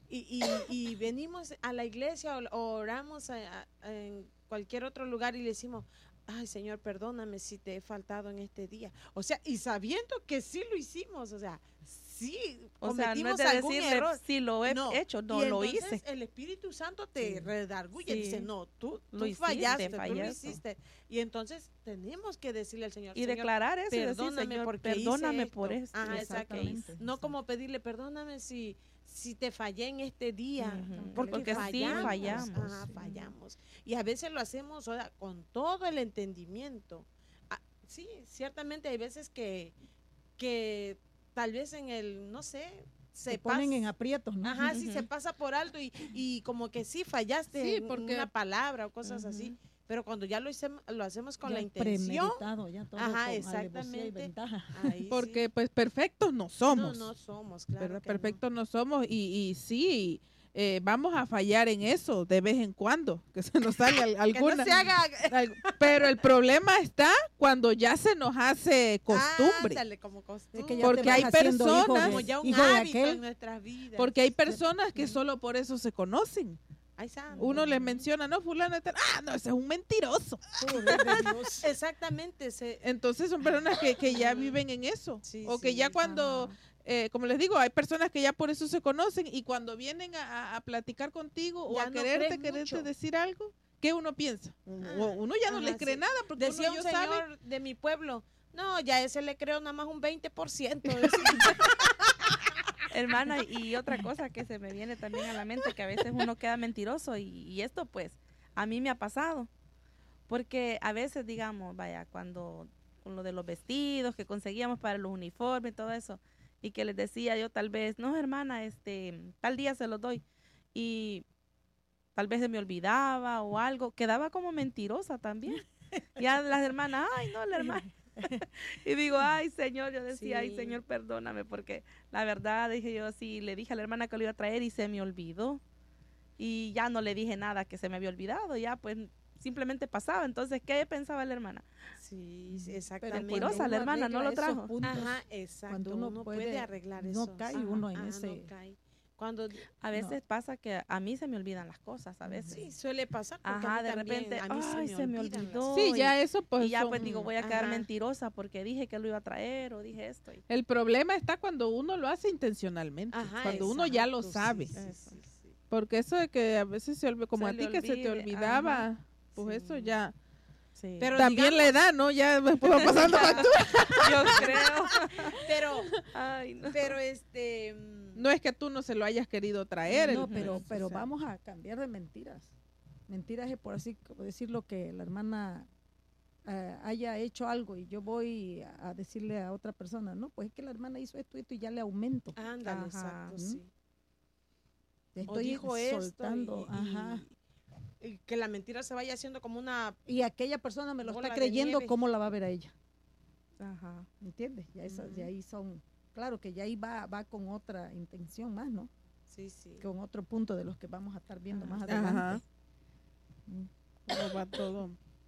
Y venimos a la iglesia o oramos en cualquier otro lugar y le decimos, ay Señor, perdóname si te he faltado en este día. O sea, y sabiendo que sí lo hicimos, o sea, sí O sea, no es cometimos de algún decirle error. si lo he No, hecho, no y lo entonces hice. el Espíritu Santo te Sí. redarguye, Sí. dice, no, tú Lo hiciste, fallaste, tú lo fallaste. hiciste. Y entonces tenemos que decirle al Señor, Y Señor, declarar eso y decir, perdóname Señor, porque hice perdóname esto. por esto. Ajá, y exacto. que hice. No como pedirle, perdóname si te fallé en este día, Ujú, porque sí fallamos. Ajá, Sí. fallamos. Y a veces lo hacemos o sea, con todo el entendimiento. Ah, sí, ciertamente hay veces que tal vez en el, no sé, Se se ponen pasa. en aprietos, ¿no? Ajá, sí, se Ujú. pasa por alto y como que sí fallaste Sí, en porque- una palabra o cosas así. Ujú. Pero cuando ya lo hacemos con Ya la intención, premeditado, ya todo Ajá, con alevosía y exactamente. ventaja. ahí Porque sí. pues perfectos no somos. No somos, claro. ¿Verdad? que no. Perfectos no somos y sí, vamos a fallar en eso de vez en cuando, que se nos sale Que alguna. no se haga Pero el problema está cuando ya se nos hace costumbre. Ándale, como costumbre. Es que ya Porque te vas hay haciendo hijo personas- como ya un hijo de hábito en aquel. nuestras vidas. Porque hay personas que solo por eso se conocen. Ay, santo. Uno les menciona, no, fulano, de tal, no, ese es un mentiroso. Poder de Dios. Exactamente. Entonces son personas que ya viven en eso. Sí, O que sí, ya cuando, Ajá. como les digo, hay personas que ya por eso se conocen y cuando vienen a platicar contigo o Ya a no quererte creen mucho. decir algo, ¿qué uno piensa? Uno ya no Ajá, les cree sí. nada porque Decía uno un ya sabe. señor de mi pueblo, no, ya ese le creo nada más un 20%. decía. Hermana, y otra cosa que se me viene también a la mente, que a veces uno queda mentiroso y esto pues a mí me ha pasado, porque a veces digamos, vaya, cuando con lo de los vestidos que conseguíamos para los uniformes y todo eso, y que les decía yo tal vez, no hermana, tal día se los doy, y tal vez se me olvidaba o algo, quedaba como mentirosa también. Ya las hermanas, ay no, la hermana. Y digo, ay Señor, yo decía, ay Sí. Señor, perdóname, porque la verdad, dije yo, sí, le dije a la hermana que lo iba a traer y se me olvidó. Y ya no le dije nada que se me había olvidado, ya pues simplemente pasaba. Entonces, ¿qué pensaba la hermana? Sí, sí, Pero exactamente. Mentirosa, cuando la uno hermana, no arregla lo esos trajo. puntos, Ajá, exacto. cuando uno puede puede- arreglar no eso. cae Ajá, uno en ajá, ese- no cae. Cuando A veces pasa que a mí se me olvidan las cosas, a veces. sí, suele pasar porque a Ajá, mí de también, repente, a mí ay, se me olvidan las olvidó. cosas. Sí, y- ya eso pues Y ya son- pues digo, voy a quedar Ajá. mentirosa porque dije que lo iba a traer o dije esto. Y- el problema está cuando uno lo hace intencionalmente, Ajá, cuando uno ya lo exacto, sabe. sí, sí, Eso. sí, sí. Porque eso de que a veces se olvida, como Se a le ti que se te olvide, olvidaba, pues Sí. eso ya. Sí. Pero También la edad, ¿no? Ya después va pasando factura. Yo creo. pero, Ay, no. pero No es que tú no se lo hayas querido traer. No, el- pero o sea, vamos a cambiar de mentiras. Mentiras es por así como decir lo que la hermana haya hecho algo y yo voy a decirle a otra persona, no, pues es que la hermana hizo esto y ya le aumento. ándale, Ajá. exacto, ¿Mm? sí. Le O estoy dijo esto soltando, ajá. y que la mentira se vaya haciendo como una... Y aquella persona me lo bola está de creyendo, nieve. ¿cómo la va a ver a ella? Ajá. ¿Me entiendes? Ya esas de Ujú. ahí son, claro que ya ahí va con otra intención más, ¿no? Sí, sí. Con otro punto de los que vamos a estar viendo más Ajá. adelante. Mm. ¿Cómo va todo?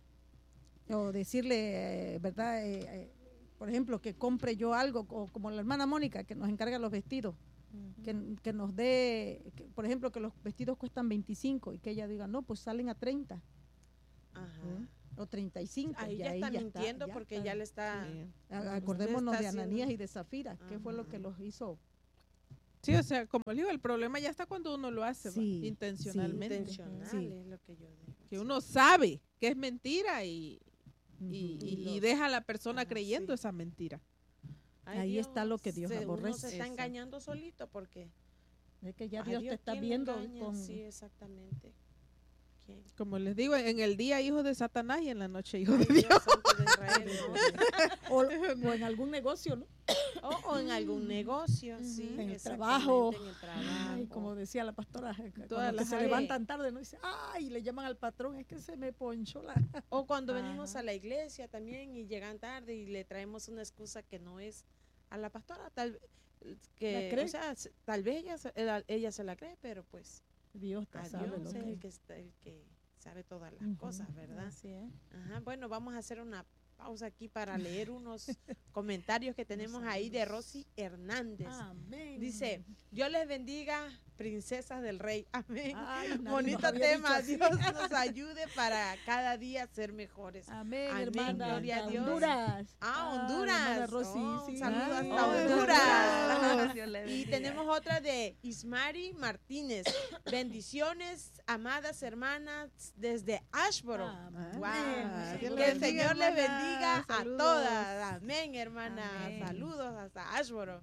O decirle, ¿verdad? Por ejemplo, que compre yo algo, o como la hermana Mónica, que nos encarga los vestidos, que nos dé, por ejemplo, que los vestidos cuestan 25 y que ella diga, no, pues salen a 30 Ajá. o 35. Ahí y ya ahí está mintiendo porque ya le está... Sí. Acordémonos Usted de está Ananías haciendo- y de Zafira, que fue lo que Ajá. los hizo. Sí, o sea, como le digo, el problema ya está cuando uno lo hace, ¿va? Sí, intencionalmente. Intencional Sí. es lo que yo digo. Que sí. uno sabe que es mentira y Ujú. y deja a la persona Ajá, creyendo sí. esa mentira. Ay, ahí está lo que Dios uno aborrece. se está Eso. engañando solito porque Es que ya a Dios te está ¿quién lo viendo engaña? con... Sí, exactamente. ¿Quién? Como les digo, en el día hijo de Satanás y en la noche hijo de Ay, Dios. Dios santo de Israel, ¿no? o en algún negocio, ¿no? O en algún negocio, sí. En el exactamente, trabajo. En el trabajo. Ay, como decía la pastora, cuando Todas que las se áreas. levantan tarde, ¿no? Dice, ay, le llaman al patrón, es que se me ponchó la... O cuando venimos Ajá. a la iglesia también y llegan tarde y le traemos una excusa que no es a la pastora, tal que, cree? o sea, tal vez ella se la cree, pero pues Dios a sabe Dios lo es que... el que sabe todas las Ujú. cosas, ¿verdad? Así es. Ajá, bueno, vamos a hacer una pausa aquí para leer unos comentarios que tenemos ahí de Rosy Hernández. Amén. Dice, Dios les bendiga, princesas del rey. Amén. Ay, nadie nos Bonito había tema. dicho así. Dios nos ayude para cada día ser mejores. Amén, Amén, hermana. gloria a Dios. Honduras. Honduras. la hermana Rosy, Oh, sí. un saludo Ay, hasta ay, Honduras. Dios le Y bendiga. tenemos otra de Ismari Martínez. Bendiciones, amadas hermanas, desde Ashboro. Amén. Wow. Dios Que le el bendiga, Señor les hermana. bendiga a Saludos. todas. Amén, hermana. Amén. Saludos hasta Ashboro.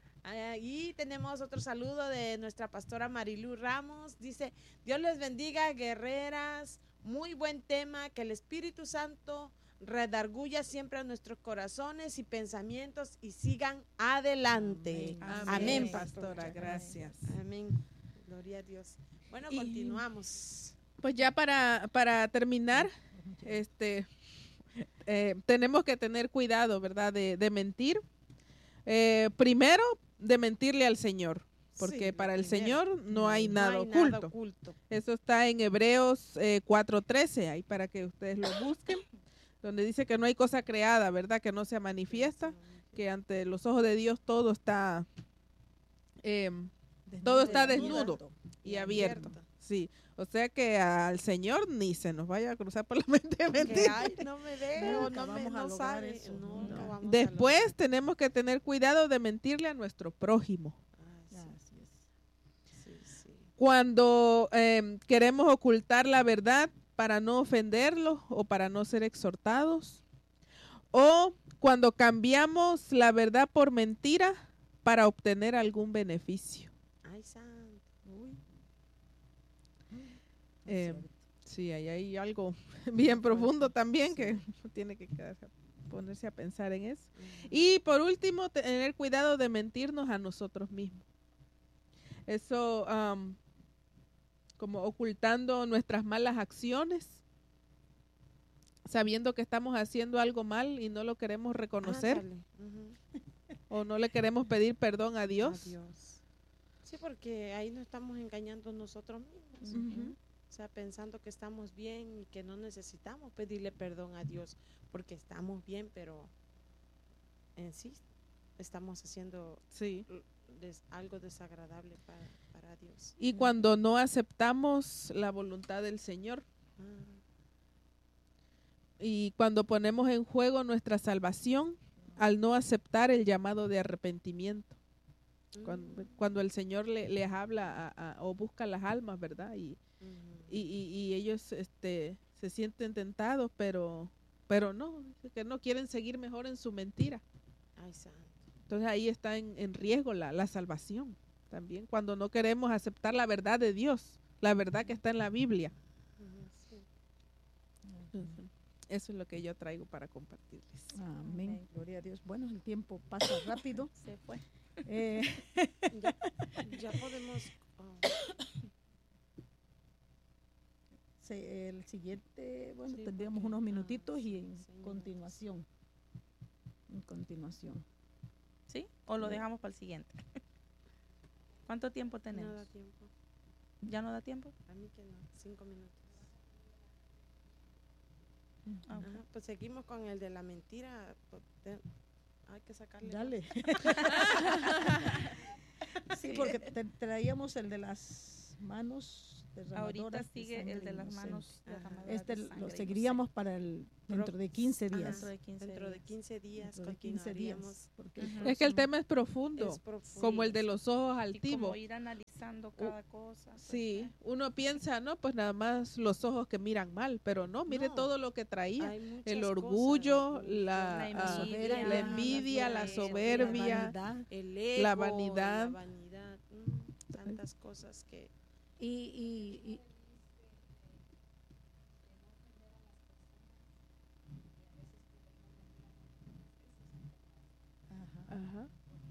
Y tenemos otro saludo de nuestra pastora Marilu Ramos. Dice, Dios les bendiga, guerreras. Muy buen tema, que el Espíritu Santo redarguya siempre a nuestros corazones y pensamientos y sigan adelante. Amén. Amén, pastora, pastora. gracias. Amén. Gloria a Dios. Bueno, Y- continuamos. Pues ya para terminar, tenemos que tener cuidado, ¿verdad? De mentir. Primero, de mentirle al Señor, porque Sí, para el primero. Señor no hay No nada hay oculto. nada oculto. Eso está en Hebreos 4:13, ahí para que ustedes lo busquen, donde dice que no hay cosa creada, ¿verdad? Que no sea manifiesta, que ante los ojos de Dios todo está todo está desnudo y abierto. Sí, o sea que al Señor ni se nos vaya a cruzar por la mente Que, mentir. ay, no me dejo, Nunca no me vamos a no lograr sabe. eso, No, nunca. no vamos a Después lograr. tenemos que tener cuidado de mentirle a nuestro prójimo. Ay, Así es. sí, sí. Cuando queremos ocultar la verdad para no ofenderlos o para no ser exhortados. O cuando cambiamos la verdad por mentira para obtener algún beneficio. Ay, santo. Uy. Eh, sí, ahí hay algo bien profundo también que tiene que ponerse a pensar en eso. Y por último, tener cuidado de mentirnos a nosotros mismos. Eso, como ocultando nuestras malas acciones, sabiendo que estamos haciendo algo mal y no lo queremos reconocer Ándale, ujú. o no le queremos pedir perdón a Dios. Adiós. Sí, porque ahí nos estamos engañando nosotros mismos. Ujú. O sea, pensando que estamos bien y que no necesitamos pedirle perdón a Dios, porque estamos bien, pero en sí estamos haciendo Sí. algo desagradable para Dios. Y cuando no aceptamos la voluntad del Señor Ah, y cuando ponemos en juego nuestra salvación al no aceptar el llamado de arrepentimiento. Cuando el Señor les habla o busca las almas, ¿verdad? Y ujú. y ellos se se sienten tentados, pero no, dice que no quieren seguir mejor en su mentira. Ay, santo. Entonces ahí está en riesgo la salvación también, cuando no queremos aceptar la verdad de Dios, la verdad que está en la Biblia. Ujú, sí. Entonces, eso es lo que yo traigo para compartirles. Amén. Amén. Gloria a Dios. Bueno, el tiempo pasa rápido. Se fue. Eh, Ya, ya podemos. el siguiente, bueno, Sí, tendríamos porque- unos minutitos y en 6 minutos. continuación. En continuación. ¿Sí? ¿O lo dejamos para el siguiente? ¿Cuánto tiempo tenemos? No da tiempo. ¿Ya no da tiempo? A mí que no. 5 minutos. Ah, ok. Ajá, pues seguimos con el de la mentira. Hay que sacarle. Dale. Sí, porque traíamos el de las manos derramadoras Ahorita de sigue sangre el de las inocente. manos Ajá. derramadoras Este de sangre lo inocente. seguiríamos para dentro de 15 Ajá, días. Dentro de 15 Dentro de días. 15 días Dentro de 15 días. continuaríamos. Porque Ujú. Es que el tema es profundo, Es profundo. como el de los ojos Y como altivos. ir analizando cada cosa. pues, Sí, uno piensa, no, pues nada más los ojos que miran mal, pero no, mire No, todo lo que traía. Hay muchas El cosas, orgullo, muchas. la envidia, la envidia, la la soberbia, vanidad. El ego, la vanidad. Tantas cosas que. Y ajá. Ajá.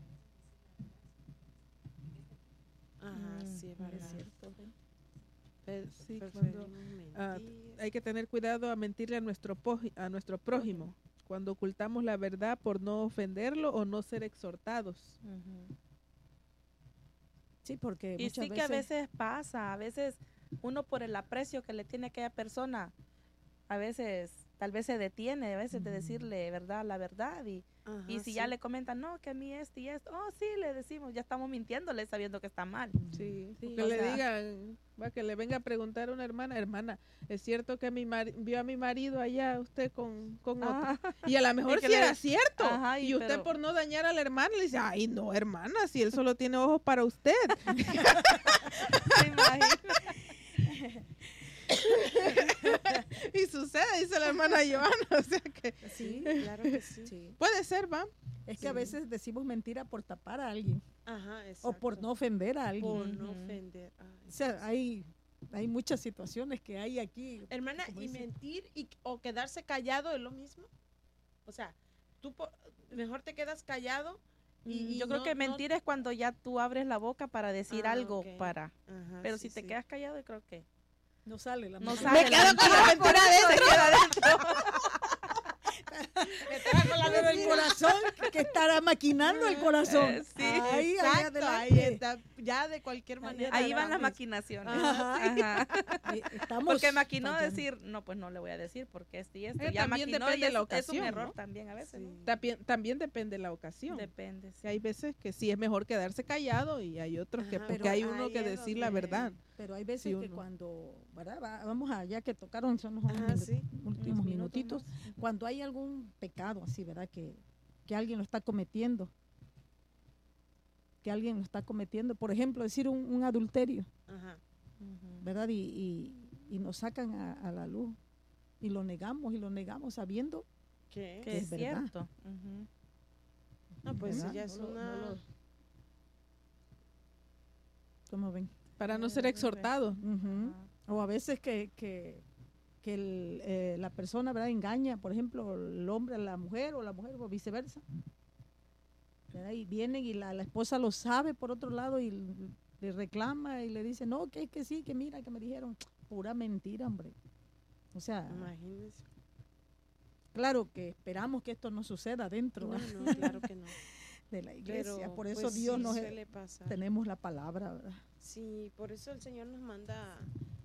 Ajá, sí, es verdad. Es cierto. Sí, Preferimos ah, mentir. Hay que tener cuidado a mentirle a a nuestro prójimo, cuando ocultamos la verdad por no ofenderlo o no ser exhortados. Ujú. Sí, porque Y muchas sí que a veces pasa, a veces uno por el aprecio que le tiene a aquella persona, a veces tal vez se detiene, a veces de decirle la verdad y Ajá, si ya sí. le comentan, no, que a mí esto y esto, oh sí, le decimos, ya estamos mintiéndole sabiendo que está mal. Sí, Sí, que o le sea- digan, que le venga a preguntar a una hermana, ¿es cierto que vio a mi marido allá usted con otro? Ah, Y a lo mejor que sí le- era cierto. Ajá, y usted pero- por no dañar a la hermana le dice, ay no, hermana, si él solo tiene ojos para usted. ¿se imagina? Y sucede, dice la hermana Joana, o sea que sí, Claro que sí. sí. puede ser, ¿va? Es que a Sí. veces decimos mentira por tapar a alguien Ajá, o por exacto. no ofender a alguien. Por no Ujú. ofender. Ay, O sea, hay muchas situaciones que hay aquí. hermana, como y dice. mentir o quedarse callado es lo mismo. O sea, mejor te quedas callado. Y Yo creo no- que no- mentir es cuando ya tú abres la boca para decir Ah, algo ok. para. Ajá, Pero sí, si te sí. quedas callado, yo creo que No sale la no mentira. sale. Me la quedo con la mentira. mentira adentro. Se queda adentro. Pero el corazón que estará maquinando el corazón. Sí, ahí Exacto, ahí adelante. está, ya de cualquier manera. Ahí van las sabes. maquinaciones. Ajá. Ajá. Estamos Porque maquinó fallando. decir, no, pues no le voy a decir porque esto y esto. Eh, Ya también maquinó depende y de la es un ocasión, error ¿no? también a veces, ¿no? Sí. También depende de la ocasión. Depende. Que hay veces que sí es mejor quedarse callado y hay otros que Ajá, porque pero hay uno ahí que es decir la donde- verdad. Pero hay veces Sí, que uno. cuando, ¿verdad? Vamos allá que tocaron, son los Ajá, sí. últimos Unos minutitos. más. Cuando hay algún pecado así, ¿verdad? Que alguien lo está cometiendo. Que alguien lo está cometiendo. Por ejemplo, decir un adulterio, Ajá. Ujú. ¿verdad? Y nos sacan a la luz. Y lo negamos sabiendo. ¿Qué? Que es es verdad. cierto. Ujú. No, pues ¿verdad? ya es No lo- una. no lo- ¿Cómo ven? Para no ser Ujú. exhortado. Ujú. Ajá. O a veces que la persona, ¿verdad? Engaña, por ejemplo, el hombre a la mujer o la mujer o viceversa. ¿Verdad? Y vienen y la esposa lo sabe por otro lado y le reclama y le dice, no, que es que sí, que mira, que me dijeron. Pura mentira, hombre. O sea, Imagínense. claro que esperamos que esto no suceda dentro No, ¿verdad? no, claro que no. de la iglesia. Pero, Por eso pues, Dios sí nos suele pasar. tenemos la palabra, ¿verdad? Sí, por eso el Señor nos manda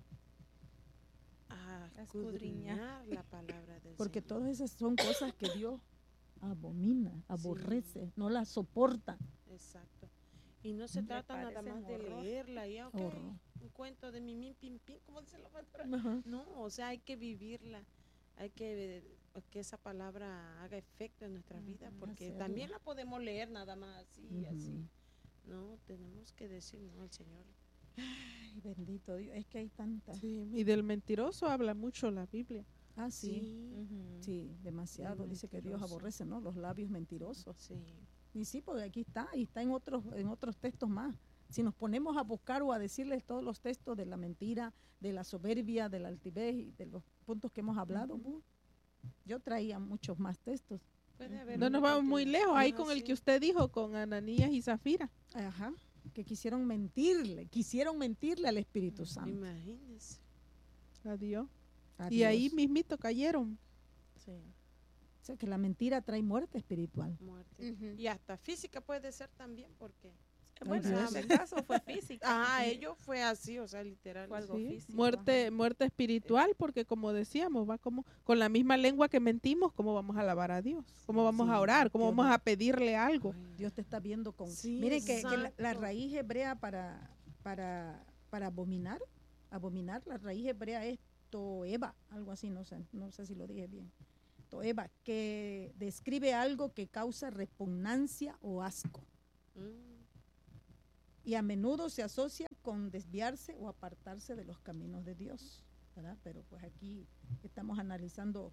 a A escudriñar. escudriñar la palabra del Porque Señor. todas esas son cosas que Dios abomina, aborrece, no las soporta. Exacto. Y no se Me trata nada parecen más de horror. leerla, ya, ok, Horror. un cuento de mimín, pim, pim, como dice la pastora. Ajá. No, o sea, hay que vivirla, hay que esa palabra haga efecto en nuestras vidas, Ujú, porque hacerlo. también la podemos leer nada más así, Ujú. así. No, tenemos que decir, no, el Señor Ay, bendito Dios, es que hay tantas. Sí, y del mentiroso habla mucho la Biblia. Ah, sí, Ujú. sí, demasiado. El Dice que Dios mentiroso. aborrece, ¿no? Los labios mentirosos. Sí. Y sí, porque aquí está, y está en otros textos más. Si nos ponemos a buscar o a decirles todos los textos de la mentira, de la soberbia, de la altivez y de los puntos que hemos hablado, yo traía muchos más textos. Puede haber No una nos vamos muy cantidad. lejos, ahí Ajá, con el sí. que usted dijo, con Ananías y Zafira. Ajá, que quisieron mentirle al Espíritu Santo. Imagínese. Adiós. A Y ahí Dios. mismito cayeron. Sí. O sea, que la mentira trae muerte espiritual. Muerte. Y hasta física puede ser también, porque. Bueno, en Dios. este caso fue física. Ajá, ellos fue así, o sea, literal. Fue algo Sí, físico. muerte espiritual, porque como decíamos, va como con la misma lengua que mentimos, ¿cómo vamos a alabar a Dios? ¿Cómo vamos Sí, a orar? ¿Cómo Dios vamos no- a pedirle algo? Ay, Dios te está viendo con... Sí, Miren que la exacto. raíz hebrea para abominar, la raíz hebrea es toeva, algo así, no sé si lo dije bien. Toeva, que describe algo que causa repugnancia o asco. Mm. Y a menudo se asocia con desviarse o apartarse de los caminos de Dios, ¿verdad? Pero pues aquí estamos analizando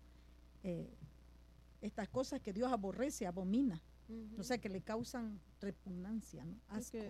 estas cosas que Dios aborrece, abomina, o sea, que le causan repugnancia, ¿no? Asco. Porque